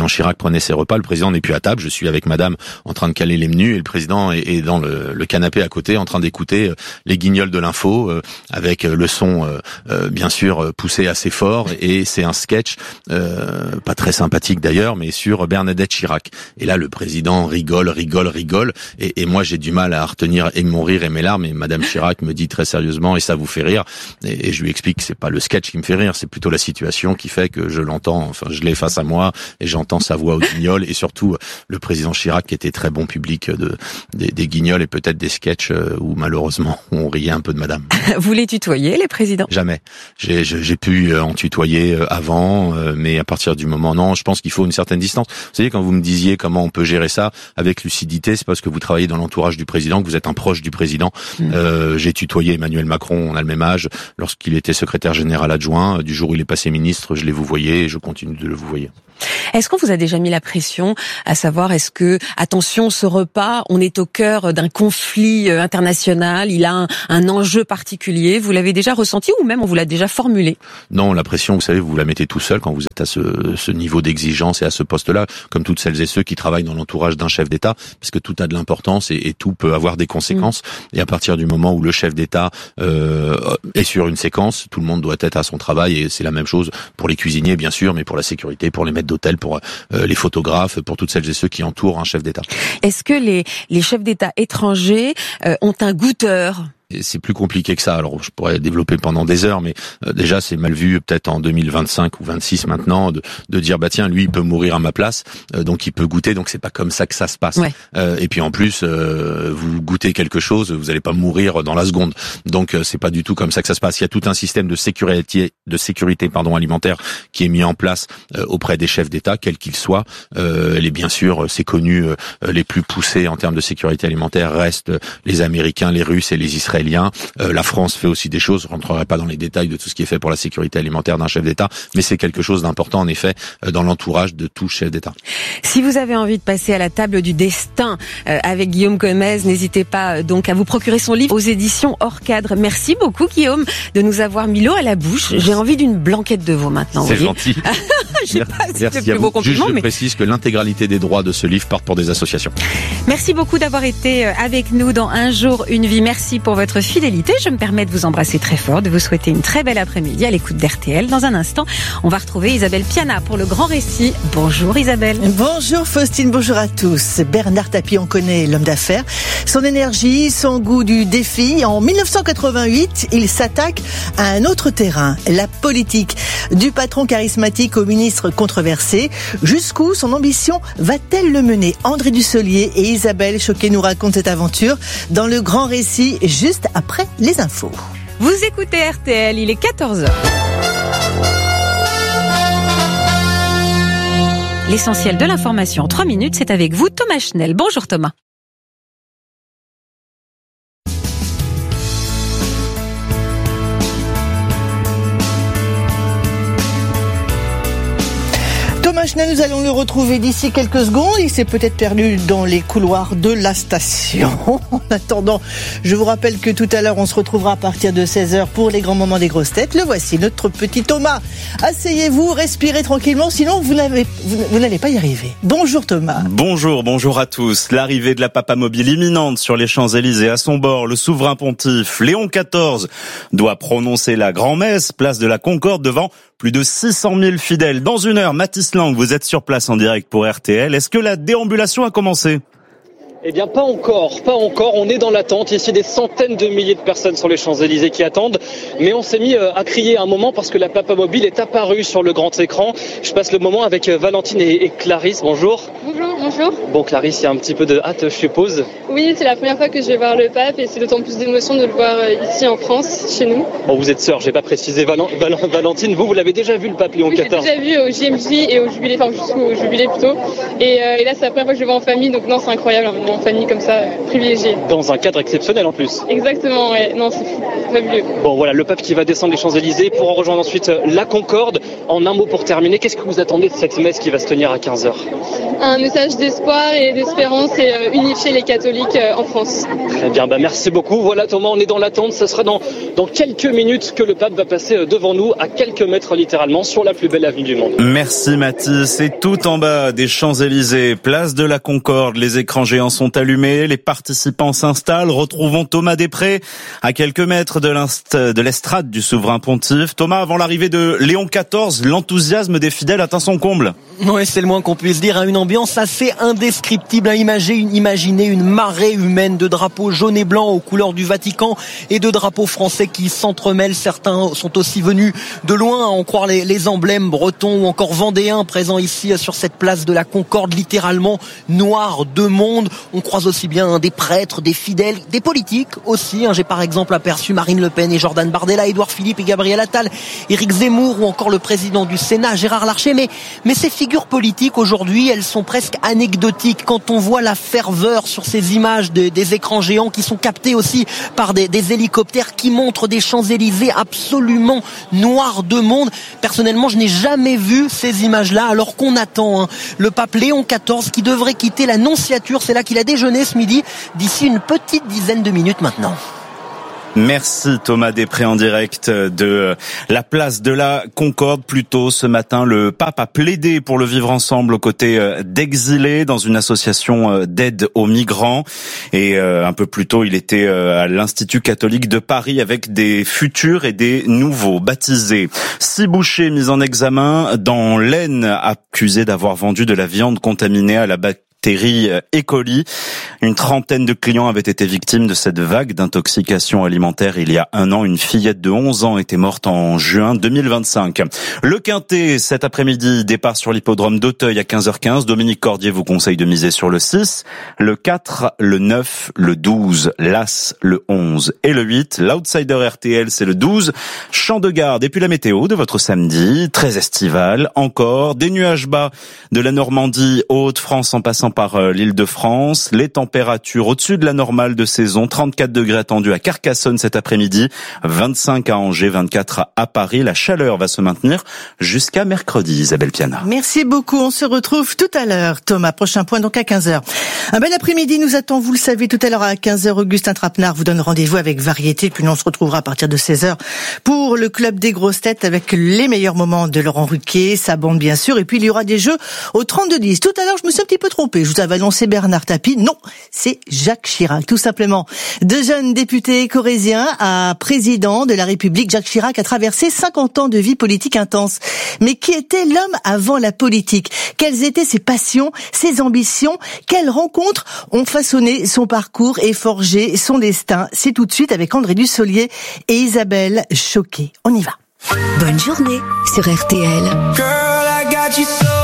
président Chirac prenait ses repas, le président n'est plus à table. Je suis avec madame en train de caler les menus et le président est, est dans le, le canapé à côté en train d'écouter euh, les guignols de l'info euh, avec le son euh, euh, bien sûr poussé assez fort, et c'est un sketch euh, pas très sympathique d'ailleurs, mais sur Bernadette Chirac. Et là le président rigole, rigole, rigole et, et moi j'ai du mal à retenir et mon rire et mes larmes, et madame Chirac me dit très sérieusement: et ça vous fait rire? Et, et je lui explique que c'est pas le sketch qui me fait rire, c'est plutôt la situation qui fait que je l'entends, enfin je l'ai face à moi et j'entends sa voix au guignol, et surtout le président Chirac qui était très bon public de des, des guignols et peut-être des sketchs où malheureusement on riait un peu de madame. Vous les tutoyez, les présidents? Jamais. J'ai, j'ai pu en tutoyer avant, mais à partir du moment, non, je pense qu'il faut une certaine distance. Vous savez, quand vous me disiez comment on peut gérer ça avec lucidité, c'est parce que vous travaillez dans l'entourage du président, que vous êtes un proche du président. Mmh. Euh, j'ai tutoyé Emmanuel Macron, on a le même âge, lorsqu'il était secrétaire général adjoint. Du jour où il est passé ministre, je l'ai vouvoyé et je continue de le vouvoyer. Est-ce qu'on vous a déjà mis la pression à savoir, est-ce que, attention, ce repas, on est au cœur d'un conflit international, il a un, un enjeu particulier, vous l'avez déjà ressenti ou même on vous l'a déjà formulé? Non, la pression, vous savez, vous la mettez tout seul quand vous êtes à ce, ce niveau d'exigence et à ce poste-là, comme toutes celles et ceux qui travaillent dans l'entourage d'un chef d'État, parce que tout a de l'importance et, et tout peut avoir des conséquences. Mmh. Et à partir du moment où le chef d'État euh, est sur une séquence, tout le monde doit être à son travail, et c'est la même chose pour les cuisiniers, bien sûr, mais pour la sécurité, pour les maîtres d'hôtel, pour euh, les photographes, pour toutes celles et ceux qui entourent un chef d'État. Est-ce que les, les chefs d'État étrangers euh, ont un goûteur ? C'est plus compliqué que ça. Alors, je pourrais développer pendant des heures, mais euh, déjà, c'est mal vu, peut-être en deux mille vingt-cinq ou vingt-six maintenant, de, de dire, bah tiens, lui, il peut mourir à ma place, euh, donc il peut goûter, donc c'est pas comme ça que ça se passe. Ouais. Euh, et puis en plus, euh, vous goûtez quelque chose, vous allez pas mourir dans la seconde. Donc, euh, c'est pas du tout comme ça que ça se passe. Il y a tout un système de sécurité, de sécurité, pardon, alimentaire qui est mis en place euh, auprès des chefs d'État, quels qu'ils soient. Euh, les bien sûr, c'est connu, euh, les plus poussés en termes de sécurité alimentaire restent les Américains, les Russes et les Israéliens. Euh, la France fait aussi des choses, je ne rentrerai pas dans les détails de tout ce qui est fait pour la sécurité alimentaire d'un chef d'État, mais c'est quelque chose d'important en effet euh, dans l'entourage de tout chef d'État. Si vous avez envie de passer à la table du destin euh, avec Guillaume Gomez, n'hésitez pas euh, donc à vous procurer son livre aux éditions Hors Cadre. Merci beaucoup Guillaume de nous avoir mis l'eau à la bouche. J'ai envie d'une blanquette de veau maintenant. C'est gentil. Je sais pas si c'est le plus beau compliment. Juste, je mais... précise que l'intégralité des droits de ce livre partent pour des associations. Merci beaucoup d'avoir été avec nous dans Un jour, une vie. Merci pour votre fidélité. Je me permets de vous embrasser très fort, de vous souhaiter une très belle après-midi à l'écoute d'R T L. Dans un instant, on va retrouver Isabelle Piana pour le grand récit. Bonjour Isabelle. Bonjour Faustine, bonjour à tous. Bernard Tapie, on connaît l'homme d'affaires, son énergie, son goût du défi. En dix-neuf cent quatre-vingt-huit, il s'attaque à un autre terrain, la politique. Du patron charismatique au ministre controversé, jusqu'où son ambition va-t-elle le mener? André Dussolier et Isabelle Choquet nous racontent cette aventure dans le grand récit juste après les infos. Vous écoutez R T L, il est quatorze heures. L'essentiel de l'information en trois minutes, c'est avec vous Thomas Schnell. Bonjour Thomas. Thomas Schnell, nous allons le retrouver d'ici quelques secondes. Il s'est peut-être perdu dans les couloirs de la station. En attendant, je vous rappelle que tout à l'heure, on se retrouvera à partir de seize heures pour les grands moments des grosses têtes. Le voici, notre petit Thomas. Asseyez-vous, respirez tranquillement, sinon vous n'avez, vous, vous n'allez pas y arriver. Bonjour Thomas. Bonjour, bonjour à tous. L'arrivée de la Papamobile imminente sur les Champs-Élysées. À son bord, le souverain pontife Léon quatorze doit prononcer la grand-messe, place de la Concorde, devant plus de six cent mille fidèles. Dans une heure, Mathis Lang, vous êtes sur place en direct pour R T L. Est-ce que la déambulation a commencé ? Eh bien, pas encore, pas encore. On est dans l'attente. Ici, des centaines de milliers de personnes sur les Champs-Élysées qui attendent. Mais on s'est mis à crier un moment parce que la Papamobile est apparue sur le grand écran. Je passe le moment avec Valentine et Clarisse. Bonjour. Bonjour, bonjour. Bon, Clarisse, il y a un petit peu de hâte, je suppose. Oui, c'est la première fois que je vais voir le pape et c'est d'autant plus d'émotion de le voir ici en France, chez nous. Bon, vous êtes sœur, j'ai pas précisé. Val- Val- Valentine, vous, vous l'avez déjà vu le pape Léon oui, quatorze? J'ai déjà vu au J M J et au jubilé, enfin jusqu'au jubilé plutôt. Et, euh, et là, c'est la première fois que je le vois en famille, donc non, c'est incroyable. en famille comme ça, privilégiée. Dans un cadre exceptionnel en plus. Exactement, ouais. Non, c'est fabuleux. Bon, voilà, le pape qui va descendre les Champs-Élysées pour en rejoindre ensuite la Concorde. En un mot pour terminer, qu'est-ce que vous attendez de cette messe qui va se tenir à quinze heures? Un message d'espoir et d'espérance et euh, unifier les catholiques euh, en France. Très bien, bah merci beaucoup. Voilà Thomas, on est dans l'attente. Ce sera dans, dans quelques minutes que le pape va passer devant nous, à quelques mètres littéralement, sur la plus belle avenue du monde. Merci Mathis. C'est tout en bas des Champs-Élysées, place de la Concorde. Les écrans géants sont allumés, les participants s'installent. Retrouvons Thomas Després à quelques mètres de, l'inst... de l'estrade du souverain pontife. Thomas, avant l'arrivée de Léon quatorze, l'enthousiasme des fidèles atteint son comble. Ouais, c'est le moins qu'on puisse dire, hein. Une ambiance assez indescriptible à imaginer, une, imaginer une marée humaine de drapeaux jaunes et blancs aux couleurs du Vatican et de drapeaux français qui s'entremêlent. Certains sont aussi venus de loin, à en croire les, les emblèmes bretons ou encore vendéens présents ici sur cette place de la Concorde, littéralement noir de monde. On croise aussi bien des prêtres, des fidèles, des politiques aussi. J'ai par exemple aperçu Marine Le Pen et Jordan Bardella, Édouard Philippe et Gabriel Attal, Éric Zemmour ou encore le président du Sénat, Gérard Larcher. Mais, mais ces figures politiques aujourd'hui, elles sont presque anecdotiques quand on voit la ferveur sur ces images de, des écrans géants qui sont captés aussi par des, des hélicoptères qui montrent des Champs-Élysées absolument noirs de monde. Personnellement, je n'ai jamais vu ces images-là alors qu'on attend hein, le pape Léon quatorze qui devrait quitter la Nonciature. C'est là qu'il a déjeuné ce midi, d'ici une petite dizaine de minutes maintenant. Merci Thomas Després en direct de la place de la Concorde. Plus tôt ce matin, le pape a plaidé pour le vivre ensemble aux côtés d'exilés dans une association d'aide aux migrants. Et un peu plus tôt, il était à l'Institut catholique de Paris avec des futurs et des nouveaux baptisés. Six bouchers mis en examen dans l'Aisne, accusés d'avoir vendu de la viande contaminée à la bactérie E. coli. Une trentaine de clients avaient été victimes de cette vague d'intoxication alimentaire il y a un an. Une fillette de onze ans était morte en juin deux mille vingt-cinq. Le Quintet, cet après-midi, départ sur l'hippodrome d'Auteuil à quinze heures quinze. Dominique Cordier vous conseille de miser sur le six, le quatre, le neuf, le douze, l'As, le onze et le huit. L'outsider R T L, c'est le douze. Champ de Garde. Et puis la météo de votre samedi, très estival. Encore des nuages bas de la Normandie, Haute-France en passant par l'Île-de-France. Les températures au-dessus de la normale de saison. trente-quatre degrés attendus à Carcassonne cet après-midi. vingt-cinq à Angers, vingt-quatre à Paris. La chaleur va se maintenir jusqu'à mercredi, Isabelle Piana. Merci beaucoup. On se retrouve tout à l'heure, Thomas. Prochain point donc à quinze heures. Un bel après-midi nous attend, vous le savez, tout à l'heure à quinze heures. Augustin Trapenard vous donne rendez-vous avec Variété. Puis nous on se retrouvera à partir de seize heures pour le Club des grosses têtes avec les meilleurs moments de Laurent Ruquier, sa bande bien sûr. Et puis il y aura des jeux au trente-deux dix. Tout à l'heure, je me suis un petit peu trompée. Je vous avais annoncé Bernard Tapie. Non, c'est Jacques Chirac, tout simplement. Deux jeunes députés corréziens à président de la République. Jacques Chirac a traversé cinquante ans de vie politique intense. Mais qui était l'homme avant la politique? Quelles étaient ses passions, ses ambitions? Quelles rencontres ont façonné son parcours et forgé son destin? C'est tout de suite avec André Dussolier et Isabelle Choquet. On y va. Bonne journée sur R T L. Girl, I got you so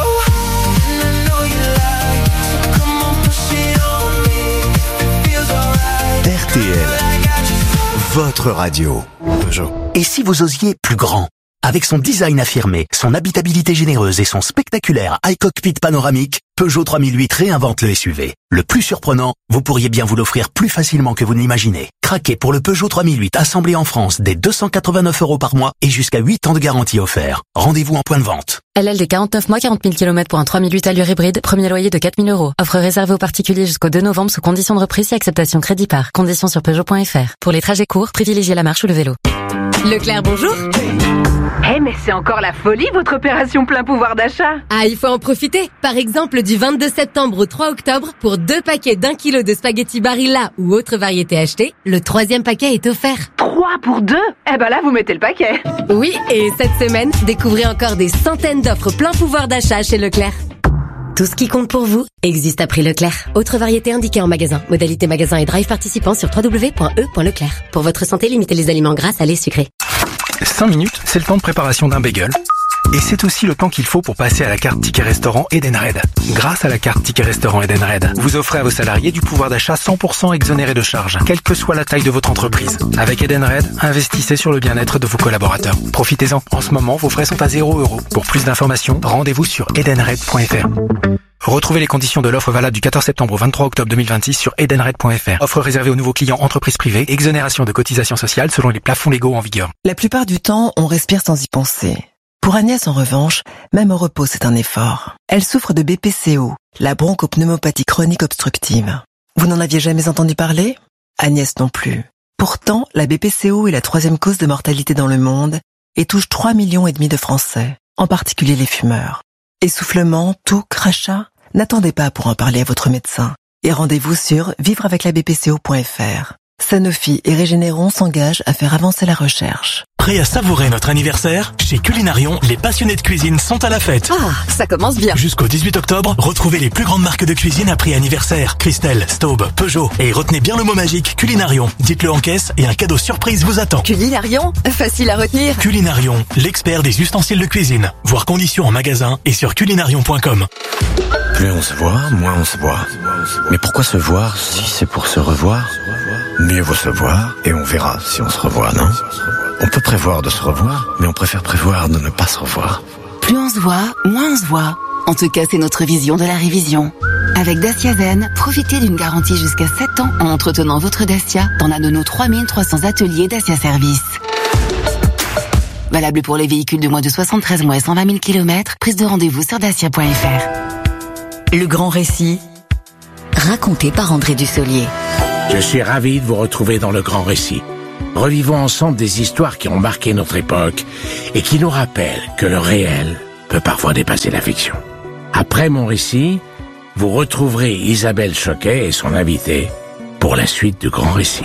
R T L, votre radio. Peugeot. Et si vous osiez plus grand? Avec son design affirmé, son habitabilité généreuse et son spectaculaire iCockpit panoramique, Peugeot trois mille huit réinvente le S U V. Le plus surprenant, vous pourriez bien vous l'offrir plus facilement que vous ne l'imaginez. Craquez pour le Peugeot trois mille huit assemblé en France dès deux cent quatre-vingt-neuf euros par mois et jusqu'à huit ans de garantie offert. Rendez-vous en point de vente. L L D quarante-neuf mois, quarante mille kilomètres pour un trois mille huit allure hybride, premier loyer de quatre mille euros. Offre réservée aux particuliers jusqu'au deux novembre sous conditions de reprise et acceptation crédit par. Conditions sur Peugeot point F R. Pour les trajets courts, privilégiez la marche ou le vélo. Leclerc, bonjour. Eh hey, mais c'est encore la folie votre opération plein pouvoir d'achat. Ah, il faut en profiter. Par exemple, du vingt-deux septembre au trois octobre, pour deux paquets d'un kilo de spaghettis Barilla ou autre variété achetée, le troisième paquet est offert. Trois pour deux? Eh ben là, vous mettez le paquet. Oui, et cette semaine, découvrez encore des centaines d'offres plein pouvoir d'achat chez Leclerc. Tout ce qui compte pour vous existe à prix Leclerc. Autre variété indiquée en magasin. Modalité magasin et drive participant sur w w w point e point leclerc. Pour votre santé, limitez les aliments gras, salés, sucrés. cinq minutes, c'est le temps de préparation d'un bagel. Et c'est aussi le temps qu'il faut pour passer à la carte Ticket Restaurant Edenred. Grâce à la carte Ticket Restaurant Edenred, vous offrez à vos salariés du pouvoir d'achat cent pour cent exonéré de charges, quelle que soit la taille de votre entreprise. Avec Edenred, investissez sur le bien-être de vos collaborateurs. Profitez-en. En ce moment, vos frais sont à zéro euros. Pour plus d'informations, rendez-vous sur edenred point f r. Retrouvez les conditions de l'offre valable du quatorze septembre au vingt-trois octobre deux mille vingt-six sur edenred point f r. Offre réservée aux nouveaux clients entreprises privées, exonération de cotisations sociales selon les plafonds légaux en vigueur. La plupart du temps, on respire sans y penser. Pour Agnès, en revanche, même au repos, c'est un effort. Elle souffre de B P C O, la bronchopneumopathie chronique obstructive. Vous n'en aviez jamais entendu parler ? Agnès non plus. Pourtant, la B P C O est la troisième cause de mortalité dans le monde et touche trois millions et demi de Français, en particulier les fumeurs. Essoufflement, toux, crachat ? N'attendez pas pour en parler à votre médecin. Et rendez-vous sur vivre avec la b p c o point f r. Sanofi et Régénéron s'engagent à faire avancer la recherche. Prêt à savourer notre anniversaire ? Chez Culinarion, les passionnés de cuisine sont à la fête. Ah, ça commence bien. Jusqu'au dix-huit octobre, retrouvez les plus grandes marques de cuisine à prix anniversaire. Christelle, Staub, Peugeot. Et retenez bien le mot magique Culinarion. Dites-le en caisse et un cadeau surprise vous attend. Culinarion ? Facile à retenir. Culinarion, l'expert des ustensiles de cuisine. Voir conditions en magasin et sur culinarion point com. Plus on se voit, moins on se voit. Mais pourquoi se voir si c'est pour se revoir ? Mieux vaut se voir et on verra si on se revoit, non ? On peut prévoir de se revoir, mais on préfère prévoir de ne pas se revoir. Plus on se voit, moins on se voit. En tout cas, c'est notre vision de la révision. Avec Dacia Zen, profitez d'une garantie jusqu'à sept ans en entretenant votre Dacia dans un de nos trois mille trois cents ateliers Dacia Service. Valable pour les véhicules de moins de soixante-treize mois et cent vingt mille kilomètres. Prise de rendez-vous sur dacia point f r. Le grand récit, raconté par André Dussolier. Je suis ravi de vous retrouver dans le grand récit. Revivons ensemble des histoires qui ont marqué notre époque et qui nous rappellent que le réel peut parfois dépasser la fiction. Après mon récit, vous retrouverez Isabelle Choquet et son invité pour la suite du grand récit.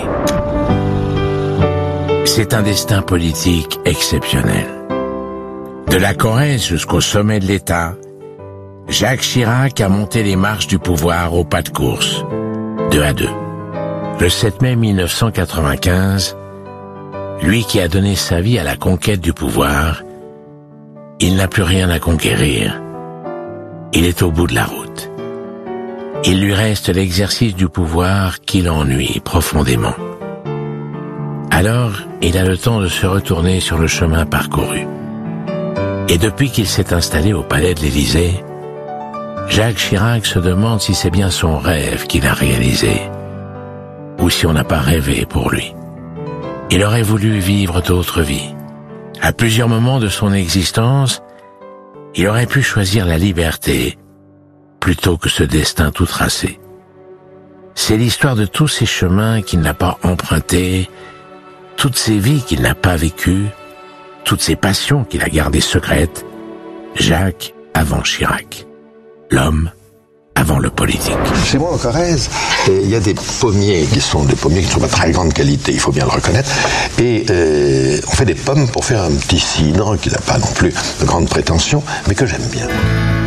C'est un destin politique exceptionnel. De la Corrèze jusqu'au sommet de l'État, Jacques Chirac a monté les marches du pouvoir au pas de course, deux à deux. Le sept mai mille neuf cent quatre-vingt-quinze, lui qui a donné sa vie à la conquête du pouvoir, il n'a plus rien à conquérir. Il est au bout de la route. Il lui reste l'exercice du pouvoir qui l'ennuie profondément. Alors, il a le temps de se retourner sur le chemin parcouru. Et depuis qu'il s'est installé au palais de l'Élysée, Jacques Chirac se demande si c'est bien son rêve qu'il a réalisé, ou si on n'a pas rêvé pour lui. Il aurait voulu vivre d'autres vies. À plusieurs moments de son existence, il aurait pu choisir la liberté plutôt que ce destin tout tracé. C'est l'histoire de tous ces chemins qu'il n'a pas empruntés, toutes ces vies qu'il n'a pas vécues, toutes ces passions qu'il a gardées secrètes. Jacques avant Chirac. L'homme avant le politique. Chez moi en Corrèze, il y a des pommiers qui sont des pommiers qui sont de très grande qualité, il faut bien le reconnaître. Et euh, on fait des pommes pour faire un petit cidre qui n'a pas non plus de grande prétention, mais que j'aime bien.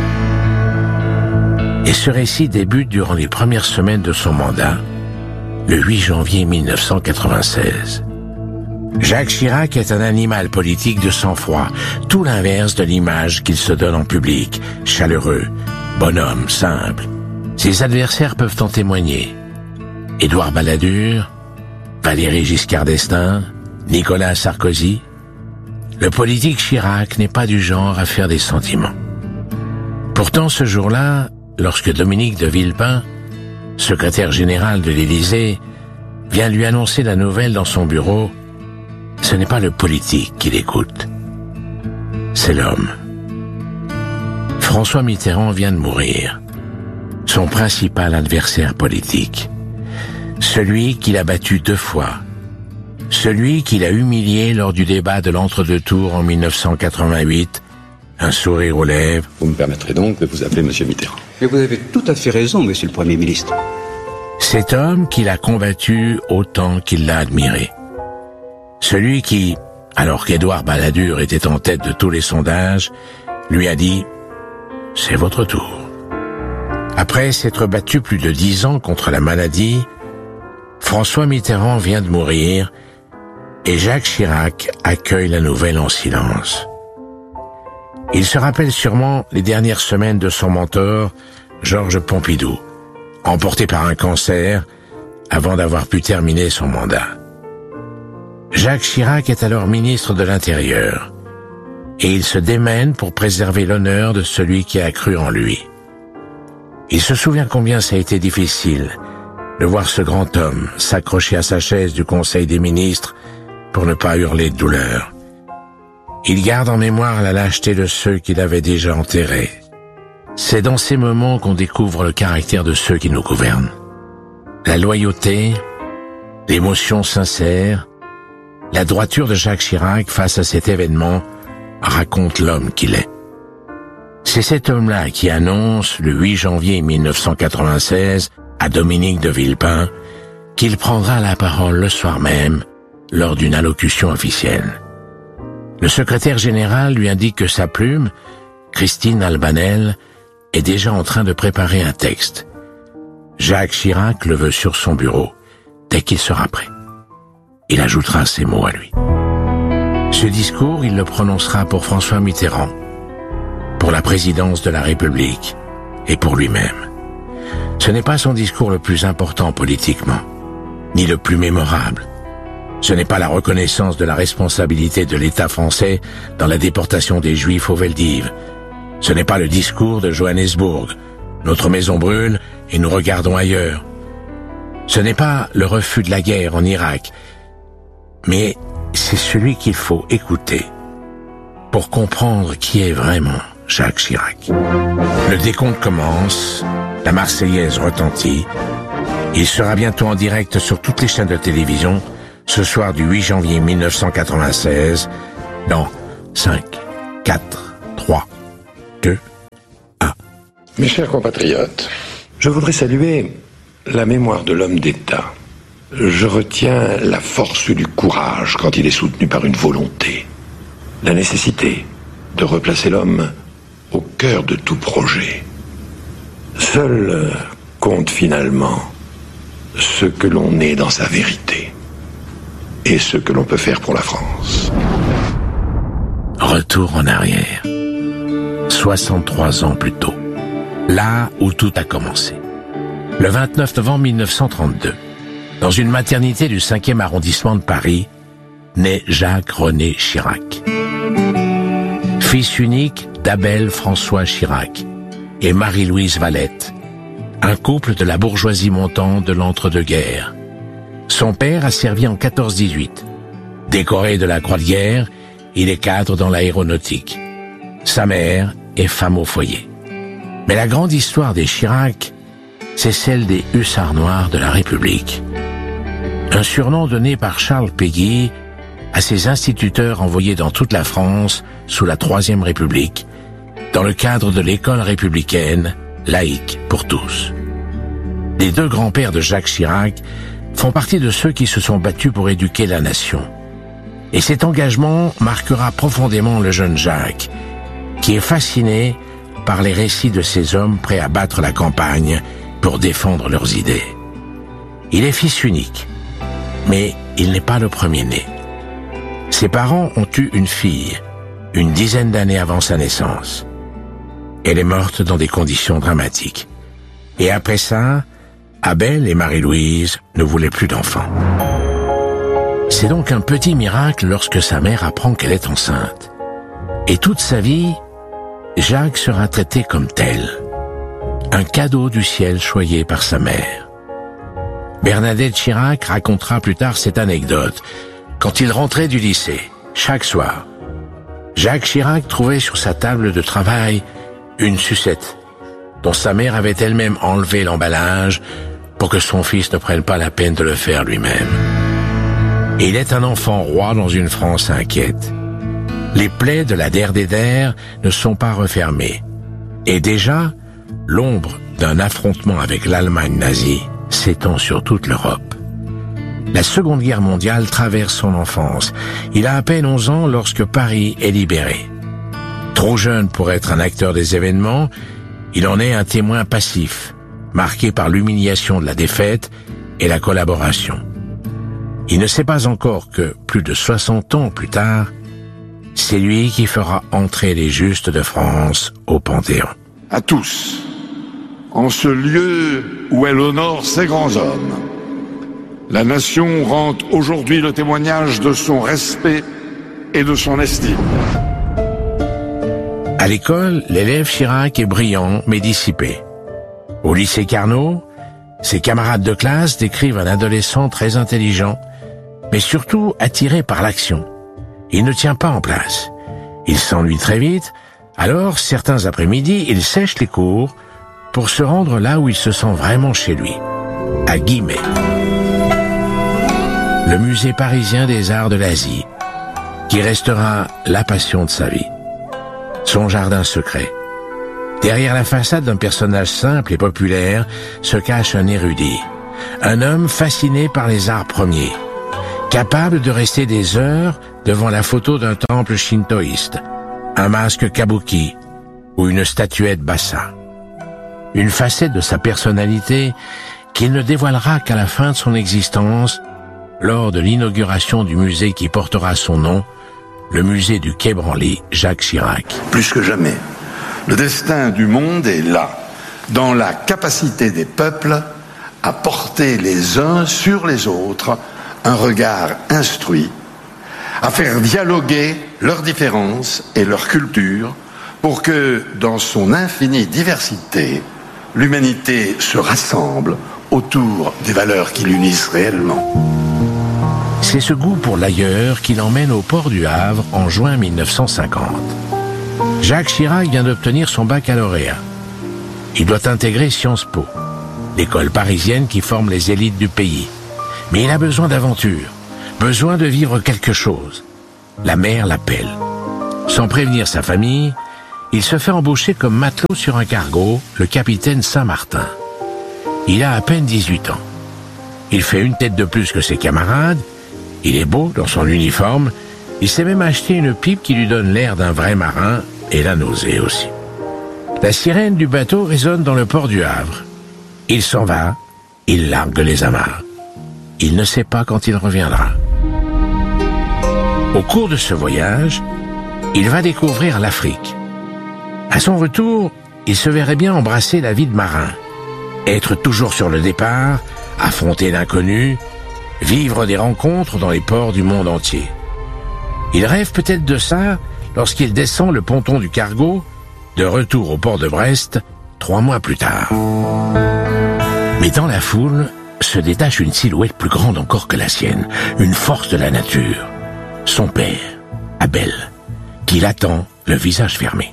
Et ce récit débute durant les premières semaines de son mandat, le huit janvier mille neuf cent quatre-vingt-seize. Jacques Chirac est un animal politique de sang-froid, tout l'inverse de l'image qu'il se donne en public, chaleureux, bonhomme, simple. Ses adversaires peuvent en témoigner. Édouard Balladur, Valéry Giscard d'Estaing, Nicolas Sarkozy. Le politique Chirac n'est pas du genre à faire des sentiments. Pourtant, ce jour-là, lorsque Dominique de Villepin, secrétaire général de l'Élysée, vient lui annoncer la nouvelle dans son bureau, ce n'est pas le politique qu'il écoute, c'est l'homme. François Mitterrand vient de mourir, son principal adversaire politique, celui qu'il a battu deux fois, celui qu'il a humilié lors du débat de l'entre-deux tours en mille neuf cent quatre-vingt-huit, un sourire aux lèvres. Vous me permettrez donc de vous appeler Monsieur Mitterrand. Mais vous avez tout à fait raison, Monsieur le Premier ministre. Cet homme qu'il a combattu autant qu'il l'a admiré. Celui qui, alors qu'Édouard Balladur était en tête de tous les sondages, lui a dit « C'est votre tour ». Après s'être battu plus de dix ans contre la maladie, François Mitterrand vient de mourir et Jacques Chirac accueille la nouvelle en silence. Il se rappelle sûrement les dernières semaines de son mentor, Georges Pompidou, emporté par un cancer avant d'avoir pu terminer son mandat. Jacques Chirac est alors ministre de l'Intérieur et il se démène pour préserver l'honneur de celui qui a cru en lui. Il se souvient combien ça a été difficile de voir ce grand homme s'accrocher à sa chaise du Conseil des ministres pour ne pas hurler de douleur. Il garde en mémoire la lâcheté de ceux qu'il avait déjà enterrés. C'est dans ces moments qu'on découvre le caractère de ceux qui nous gouvernent. La loyauté, l'émotion sincère, la droiture de Jacques Chirac face à cet événement raconte l'homme qu'il est. C'est cet homme-là qui annonce, le huit janvier mille neuf cent quatre-vingt-seize, à Dominique de Villepin, qu'il prendra la parole le soir même, lors d'une allocution officielle. Le secrétaire général lui indique que sa plume, Christine Albanel, est déjà en train de préparer un texte. Jacques Chirac le veut sur son bureau, dès qu'il sera prêt. Il ajoutera ces mots à lui. Ce discours, il le prononcera pour François Mitterrand, pour la présidence de la République et pour lui-même. Ce n'est pas son discours le plus important politiquement, ni le plus mémorable. Ce n'est pas la reconnaissance de la responsabilité de l'État français dans la déportation des Juifs aux Veldives. Ce n'est pas le discours de Johannesburg. Notre maison brûle et nous regardons ailleurs. Ce n'est pas le refus de la guerre en Irak, mais c'est celui qu'il faut écouter pour comprendre qui est vraiment Jacques Chirac. Le décompte commence, la Marseillaise retentit. Il sera bientôt en direct sur toutes les chaînes de télévision ce soir du huit janvier mille neuf cent quatre-vingt-seize dans cinq, quatre, trois, deux, un. Mes chers compatriotes, je voudrais saluer la mémoire de l'homme d'État. Je retiens la force du courage quand il est soutenu par une volonté, la nécessité de replacer l'homme au cœur de tout projet. Seul compte finalement ce que l'on est dans sa vérité et ce que l'on peut faire pour la France. Retour en arrière, soixante-trois ans plus tôt, là où tout a commencé. Le vingt-neuf novembre mille neuf cent trente-deux, dans une maternité du cinquième arrondissement de Paris, naît Jacques-René Chirac. Fils unique d'Abel François Chirac et Marie-Louise Valette, un couple de la bourgeoisie montante de l'entre-deux-guerres. Son père a servi en quatorze dix-huit. Décoré de la Croix de guerre, il est cadre dans l'aéronautique. Sa mère est femme au foyer. Mais la grande histoire des Chirac, c'est celle des hussards noirs de la République. Un surnom donné par Charles Péguy à ses instituteurs envoyés dans toute la France sous la Troisième République, dans le cadre de l'école républicaine, laïque pour tous. Les deux grands-pères de Jacques Chirac font partie de ceux qui se sont battus pour éduquer la nation. Et cet engagement marquera profondément le jeune Jacques, qui est fasciné par les récits de ces hommes prêts à battre la campagne pour défendre leurs idées. Il est fils unique, mais il n'est pas le premier-né. Ses parents ont eu une fille, une dizaine d'années avant sa naissance. Elle est morte dans des conditions dramatiques. Et après ça, Abel et Marie-Louise ne voulaient plus d'enfants. C'est donc un petit miracle lorsque sa mère apprend qu'elle est enceinte. Et toute sa vie, Jacques sera traité comme tel. Un cadeau du ciel choyé par sa mère. Bernadette Chirac racontera plus tard cette anecdote. Quand il rentrait du lycée, chaque soir, Jacques Chirac trouvait sur sa table de travail une sucette dont sa mère avait elle-même enlevé l'emballage pour que son fils ne prenne pas la peine de le faire lui-même. Et il est un enfant roi dans une France inquiète. Les plaies de la D R D D R ne sont pas refermées. Et déjà, l'ombre d'un affrontement avec l'Allemagne nazie s'étend sur toute l'Europe. La Seconde Guerre mondiale traverse son enfance. Il a à peine onze ans lorsque Paris est libéré. Trop jeune pour être un acteur des événements, il en est un témoin passif, marqué par l'humiliation de la défaite et la collaboration. Il ne sait pas encore que, plus de soixante ans plus tard, c'est lui qui fera entrer les justes de France au Panthéon. À tous, en ce lieu où elle honore ses grands hommes, la nation rend aujourd'hui le témoignage de son respect et de son estime. À l'école, l'élève Chirac est brillant mais dissipé. Au lycée Carnot, ses camarades de classe décrivent un adolescent très intelligent, mais surtout attiré par l'action. Il ne tient pas en place. Il s'ennuie très vite, alors certains après-midi, il sèche les cours pour se rendre là où il se sent vraiment chez lui, à Guimet. Le musée parisien des arts de l'Asie, qui restera la passion de sa vie. Son jardin secret. Derrière la façade d'un personnage simple et populaire se cache un érudit, un homme fasciné par les arts premiers, capable de rester des heures devant la photo d'un temple shintoïste, un masque kabuki ou une statuette bassa. Une facette de sa personnalité qu'il ne dévoilera qu'à la fin de son existence, lors de l'inauguration du musée qui portera son nom, le musée du Quai Branly, Jacques Chirac. Plus que jamais, le destin du monde est là, dans la capacité des peuples à porter les uns sur les autres un regard instruit, à faire dialoguer leurs différences et leurs cultures pour que, dans son infinie diversité, l'humanité se rassemble autour des valeurs qui l'unissent réellement. C'est ce goût pour l'ailleurs qui l'emmène au port du Havre en juin mille neuf cent cinquante. Jacques Chirac vient d'obtenir son baccalauréat. Il doit intégrer Sciences Po, l'école parisienne qui forme les élites du pays. Mais il a besoin d'aventure, besoin de vivre quelque chose. La mer l'appelle. Sans prévenir sa famille, il se fait embaucher comme matelot sur un cargo, le capitaine Saint-Martin. Il a à peine dix-huit ans. Il fait une tête de plus que ses camarades. Il est beau dans son uniforme. Il s'est même acheté une pipe qui lui donne l'air d'un vrai marin et la nausée aussi. La sirène du bateau résonne dans le port du Havre. Il s'en va, il largue les amarres. Il ne sait pas quand il reviendra. Au cours de ce voyage, il va découvrir l'Afrique. À son retour, il se verrait bien embrasser la vie de marin, être toujours sur le départ, affronter l'inconnu, vivre des rencontres dans les ports du monde entier. Il rêve peut-être de ça lorsqu'il descend le ponton du cargo, de retour au port de Brest, trois mois plus tard. Mais dans la foule se détache une silhouette plus grande encore que la sienne, une force de la nature. Son père, Abel, qui l'attend, le visage fermé.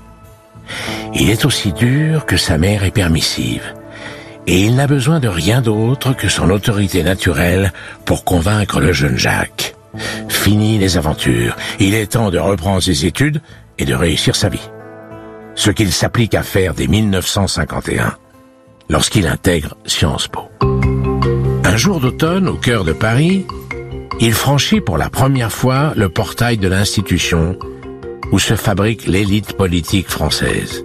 Il est aussi dur que sa mère est permissive, et il n'a besoin de rien d'autre que son autorité naturelle pour convaincre le jeune Jacques. Fini les aventures, il est temps de reprendre ses études et de réussir sa vie. Ce qu'il s'applique à faire dès mille neuf cent cinquante et un, lorsqu'il intègre Sciences Po. Un jour d'automne, au cœur de Paris, il franchit pour la première fois le portail de l'institution où se fabrique l'élite politique française.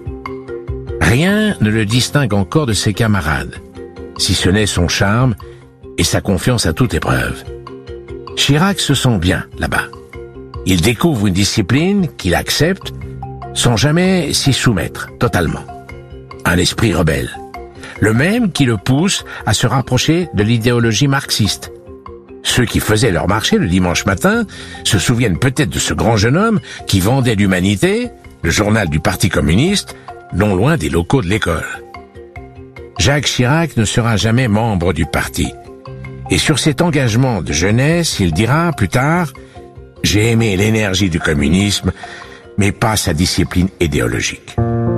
Rien ne le distingue encore de ses camarades, si ce n'est son charme et sa confiance à toute épreuve. Chirac se sent bien là-bas. Il découvre une discipline qu'il accepte sans jamais s'y soumettre totalement. Un esprit rebelle, le même qui le pousse à se rapprocher de l'idéologie marxiste. Ceux qui faisaient leur marché le dimanche matin se souviennent peut-être de ce grand jeune homme qui vendait l'Humanité, le journal du Parti communiste, non loin des locaux de l'école. Jacques Chirac ne sera jamais membre du parti. Et sur cet engagement de jeunesse, il dira plus tard « J'ai aimé l'énergie du communisme, mais pas sa discipline idéologique. »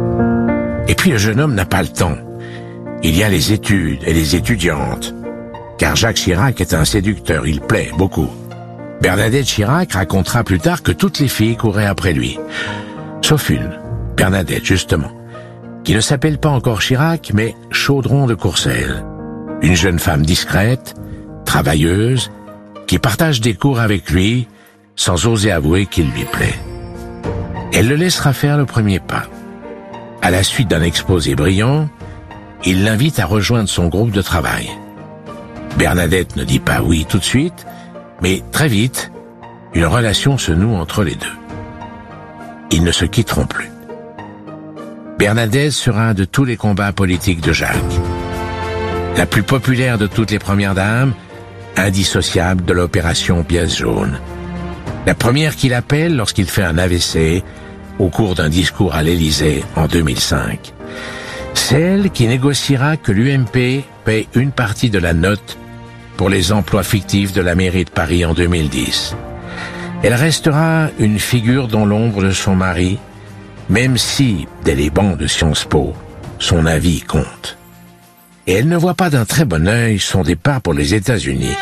Et puis le jeune homme n'a pas le temps. Il y a les études et les étudiantes. Car Jacques Chirac est un séducteur, il plaît beaucoup. Bernadette Chirac racontera plus tard que toutes les filles couraient après lui. Sauf une, Bernadette justement, qui ne s'appelle pas encore Chirac, mais Chaudron de Courcelles. Une jeune femme discrète, travailleuse, qui partage des cours avec lui, sans oser avouer qu'il lui plaît. Elle le laissera faire le premier pas. À la suite d'un exposé brillant, il l'invite à rejoindre son groupe de travail. Bernadette ne dit pas oui tout de suite, mais très vite, une relation se noue entre les deux. Ils ne se quitteront plus. Bernadette sera un de tous les combats politiques de Jacques. La plus populaire de toutes les premières dames, indissociable de l'opération Pièce jaune. La première qu'il appelle lorsqu'il fait un A V C au cours d'un discours à l'Élysée en deux mille cinq. C'est elle qui négociera que l'U M P paie une partie de la note pour les emplois fictifs de la mairie de Paris en deux mille dix. Elle restera une figure dans l'ombre de son mari, même si, dès les bancs de Sciences Po, son avis compte. Et elle ne voit pas d'un très bon œil son départ pour les États-Unis.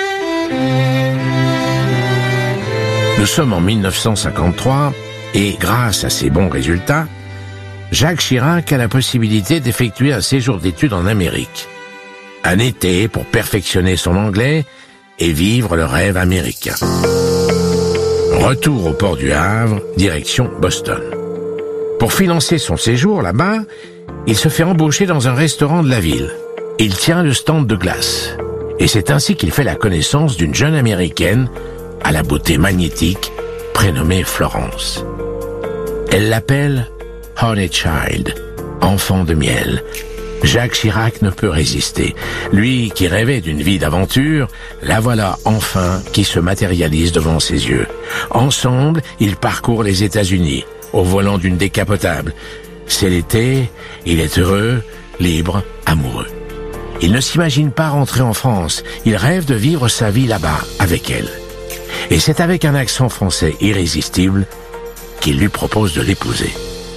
Nous sommes en mille neuf cent cinquante-trois et, grâce à ses bons résultats, Jacques Chirac a la possibilité d'effectuer un séjour d'études en Amérique. Un été pour perfectionner son anglais et vivre le rêve américain. Retour au port du Havre, direction Boston. Pour financer son séjour là-bas, il se fait embaucher dans un restaurant de la ville. Il tient le stand de glace. Et c'est ainsi qu'il fait la connaissance d'une jeune Américaine à la beauté magnétique, prénommée Florence. Elle l'appelle Honey Child, enfant de miel. Jacques Chirac ne peut résister. Lui qui rêvait d'une vie d'aventure, la voilà enfin qui se matérialise devant ses yeux. Ensemble, ils parcourent les États-Unis, au volant d'une décapotable. C'est l'été, il est heureux, libre, amoureux. Il ne s'imagine pas rentrer en France, il rêve de vivre sa vie là-bas, avec elle. Et c'est avec un accent français irrésistible qu'il lui propose de l'épouser.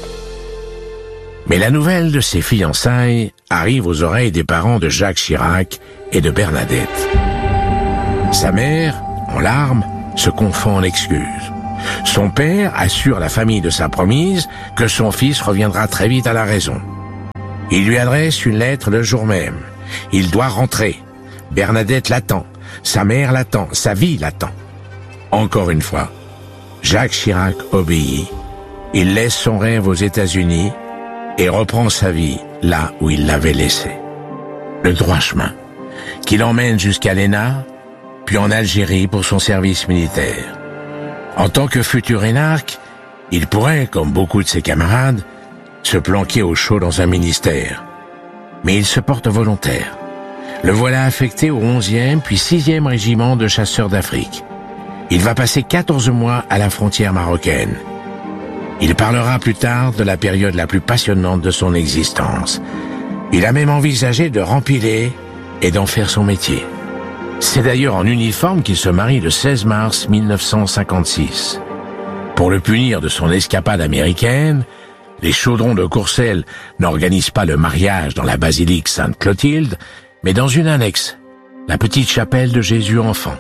Mais la nouvelle de ses fiançailles arrive aux oreilles des parents de Jacques Chirac et de Bernadette. Sa mère, en larmes, se confond en excuses. Son père assure la famille de sa promise que son fils reviendra très vite à la raison. Il lui adresse une lettre le jour même. Il doit rentrer. Bernadette l'attend. Sa mère l'attend. Sa vie l'attend. Encore une fois, Jacques Chirac obéit. Il laisse son rêve aux États-Unis et reprend sa vie là où il l'avait laissé. Le droit chemin, qui l'emmène jusqu'à l'E N A, puis en Algérie pour son service militaire. En tant que futur énarque, il pourrait, comme beaucoup de ses camarades, se planquer au chaud dans un ministère. Mais il se porte volontaire. Le voilà affecté au onzième puis sixième régiment de chasseurs d'Afrique. Il va passer quatorze mois à la frontière marocaine. Il parlera plus tard de la période la plus passionnante de son existence. Il a même envisagé de rempiler et d'en faire son métier. C'est d'ailleurs en uniforme qu'il se marie le seize mars mille neuf cent cinquante-six. Pour le punir de son escapade américaine, les chaudrons de Courcelles n'organisent pas le mariage dans la basilique Sainte-Clotilde, mais dans une annexe, la petite chapelle de Jésus enfant.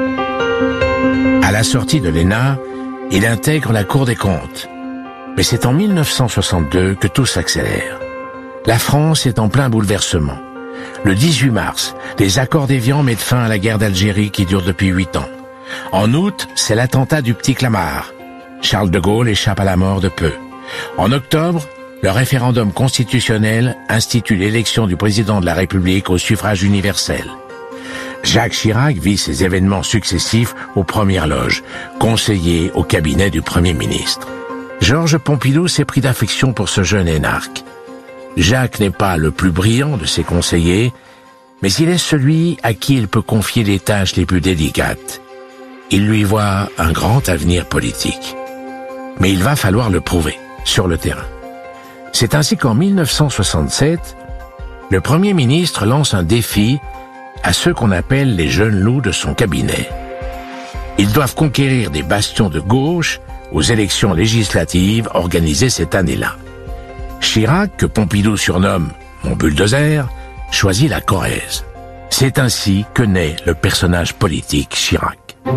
À la sortie de l'E N A, il intègre la Cour des comptes. Mais c'est en mille neuf cent soixante-deux que tout s'accélère. La France est en plein bouleversement. Le dix-huit mars, les accords d'Évian mettent fin à la guerre d'Algérie qui dure depuis huit ans. En août, c'est l'attentat du Petit Clamart. Charles de Gaulle échappe à la mort de peu. En octobre, le référendum constitutionnel institue l'élection du président de la République au suffrage universel. Jacques Chirac vit ces événements successifs aux premières loges, conseiller au cabinet du Premier ministre. Georges Pompidou s'est pris d'affection pour ce jeune énarque. Jacques n'est pas le plus brillant de ses conseillers, mais il est celui à qui il peut confier les tâches les plus délicates. Il lui voit un grand avenir politique. Mais il va falloir le prouver, sur le terrain. C'est ainsi qu'en mille neuf cent soixante-sept, le Premier ministre lance un défi à ceux qu'on appelle les jeunes loups de son cabinet. Ils doivent conquérir des bastions de gauche aux élections législatives organisées cette année-là. Chirac, que Pompidou surnomme « mon bulldozer », choisit la Corrèze. C'est ainsi que naît le personnage politique Chirac.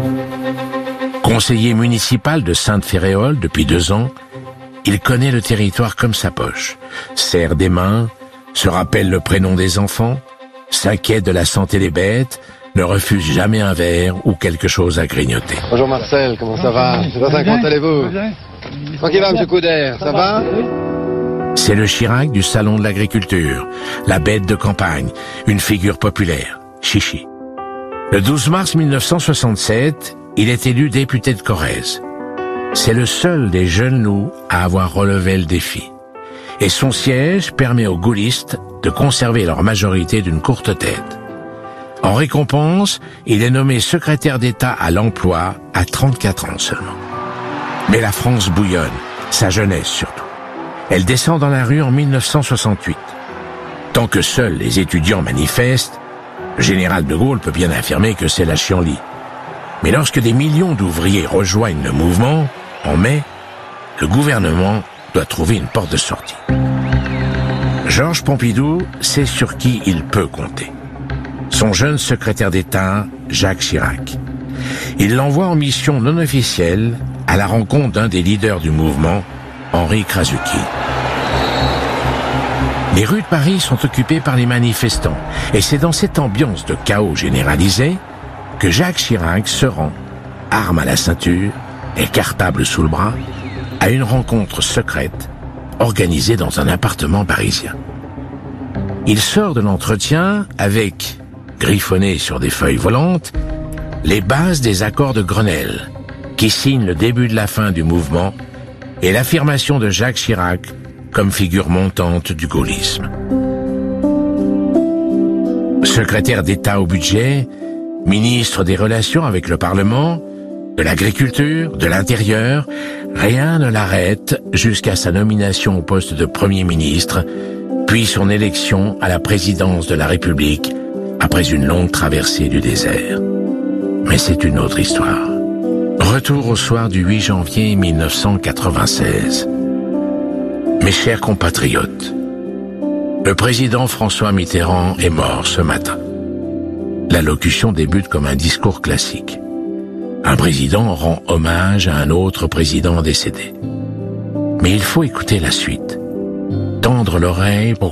Conseiller municipal de Sainte-Féréole depuis deux ans, il connaît le territoire comme sa poche, serre des mains, se rappelle le prénom des enfants, s'inquiète de la santé des bêtes, ne refuse jamais un verre ou quelque chose à grignoter. Bonjour Marcel, comment ça va? Sébastien, comment allez-vous? Tranquille, monsieur Couder, ça va? C'est le Chirac du salon de l'agriculture, la bête de campagne, une figure populaire, Chichi. Le douze mars mille neuf cent soixante-sept, il est élu député de Corrèze. C'est le seul des jeunes loups à avoir relevé le défi. Et son siège permet aux gaullistes de conserver leur majorité d'une courte tête. En récompense, il est nommé secrétaire d'État à l'emploi à trente-quatre ans seulement. Mais la France bouillonne, sa jeunesse surtout. Elle descend dans la rue en mille neuf cent soixante-huit. Tant que seuls les étudiants manifestent, le général de Gaulle peut bien affirmer que c'est la chienlit. Mais lorsque des millions d'ouvriers rejoignent le mouvement, en mai, le gouvernement doit trouver une porte de sortie. Georges Pompidou sait sur qui il peut compter. Son jeune secrétaire d'État, Jacques Chirac. Il l'envoie en mission non officielle à la rencontre d'un des leaders du mouvement, Henri Krasuki. Les rues de Paris sont occupées par les manifestants, et c'est dans cette ambiance de chaos généralisé que Jacques Chirac se rend, arme à la ceinture et cartable sous le bras, à une rencontre secrète organisée dans un appartement parisien. Il sort de l'entretien avec, griffonné sur des feuilles volantes, les bases des accords de Grenelle, qui signent le début de la fin du mouvement et l'affirmation de Jacques Chirac comme figure montante du gaullisme. Secrétaire d'État au budget, ministre des Relations avec le Parlement, de l'Agriculture, de l'Intérieur, rien ne l'arrête jusqu'à sa nomination au poste de Premier ministre, puis son élection à la présidence de la République après une longue traversée du désert. Mais c'est une autre histoire. Retour au soir du huit janvier mille neuf cent quatre-vingt-seize. Mes chers compatriotes, le président François Mitterrand est mort ce matin. L'allocution débute comme un discours classique. Un président rend hommage à un autre président décédé. Mais il faut écouter la suite, tendre l'oreille pour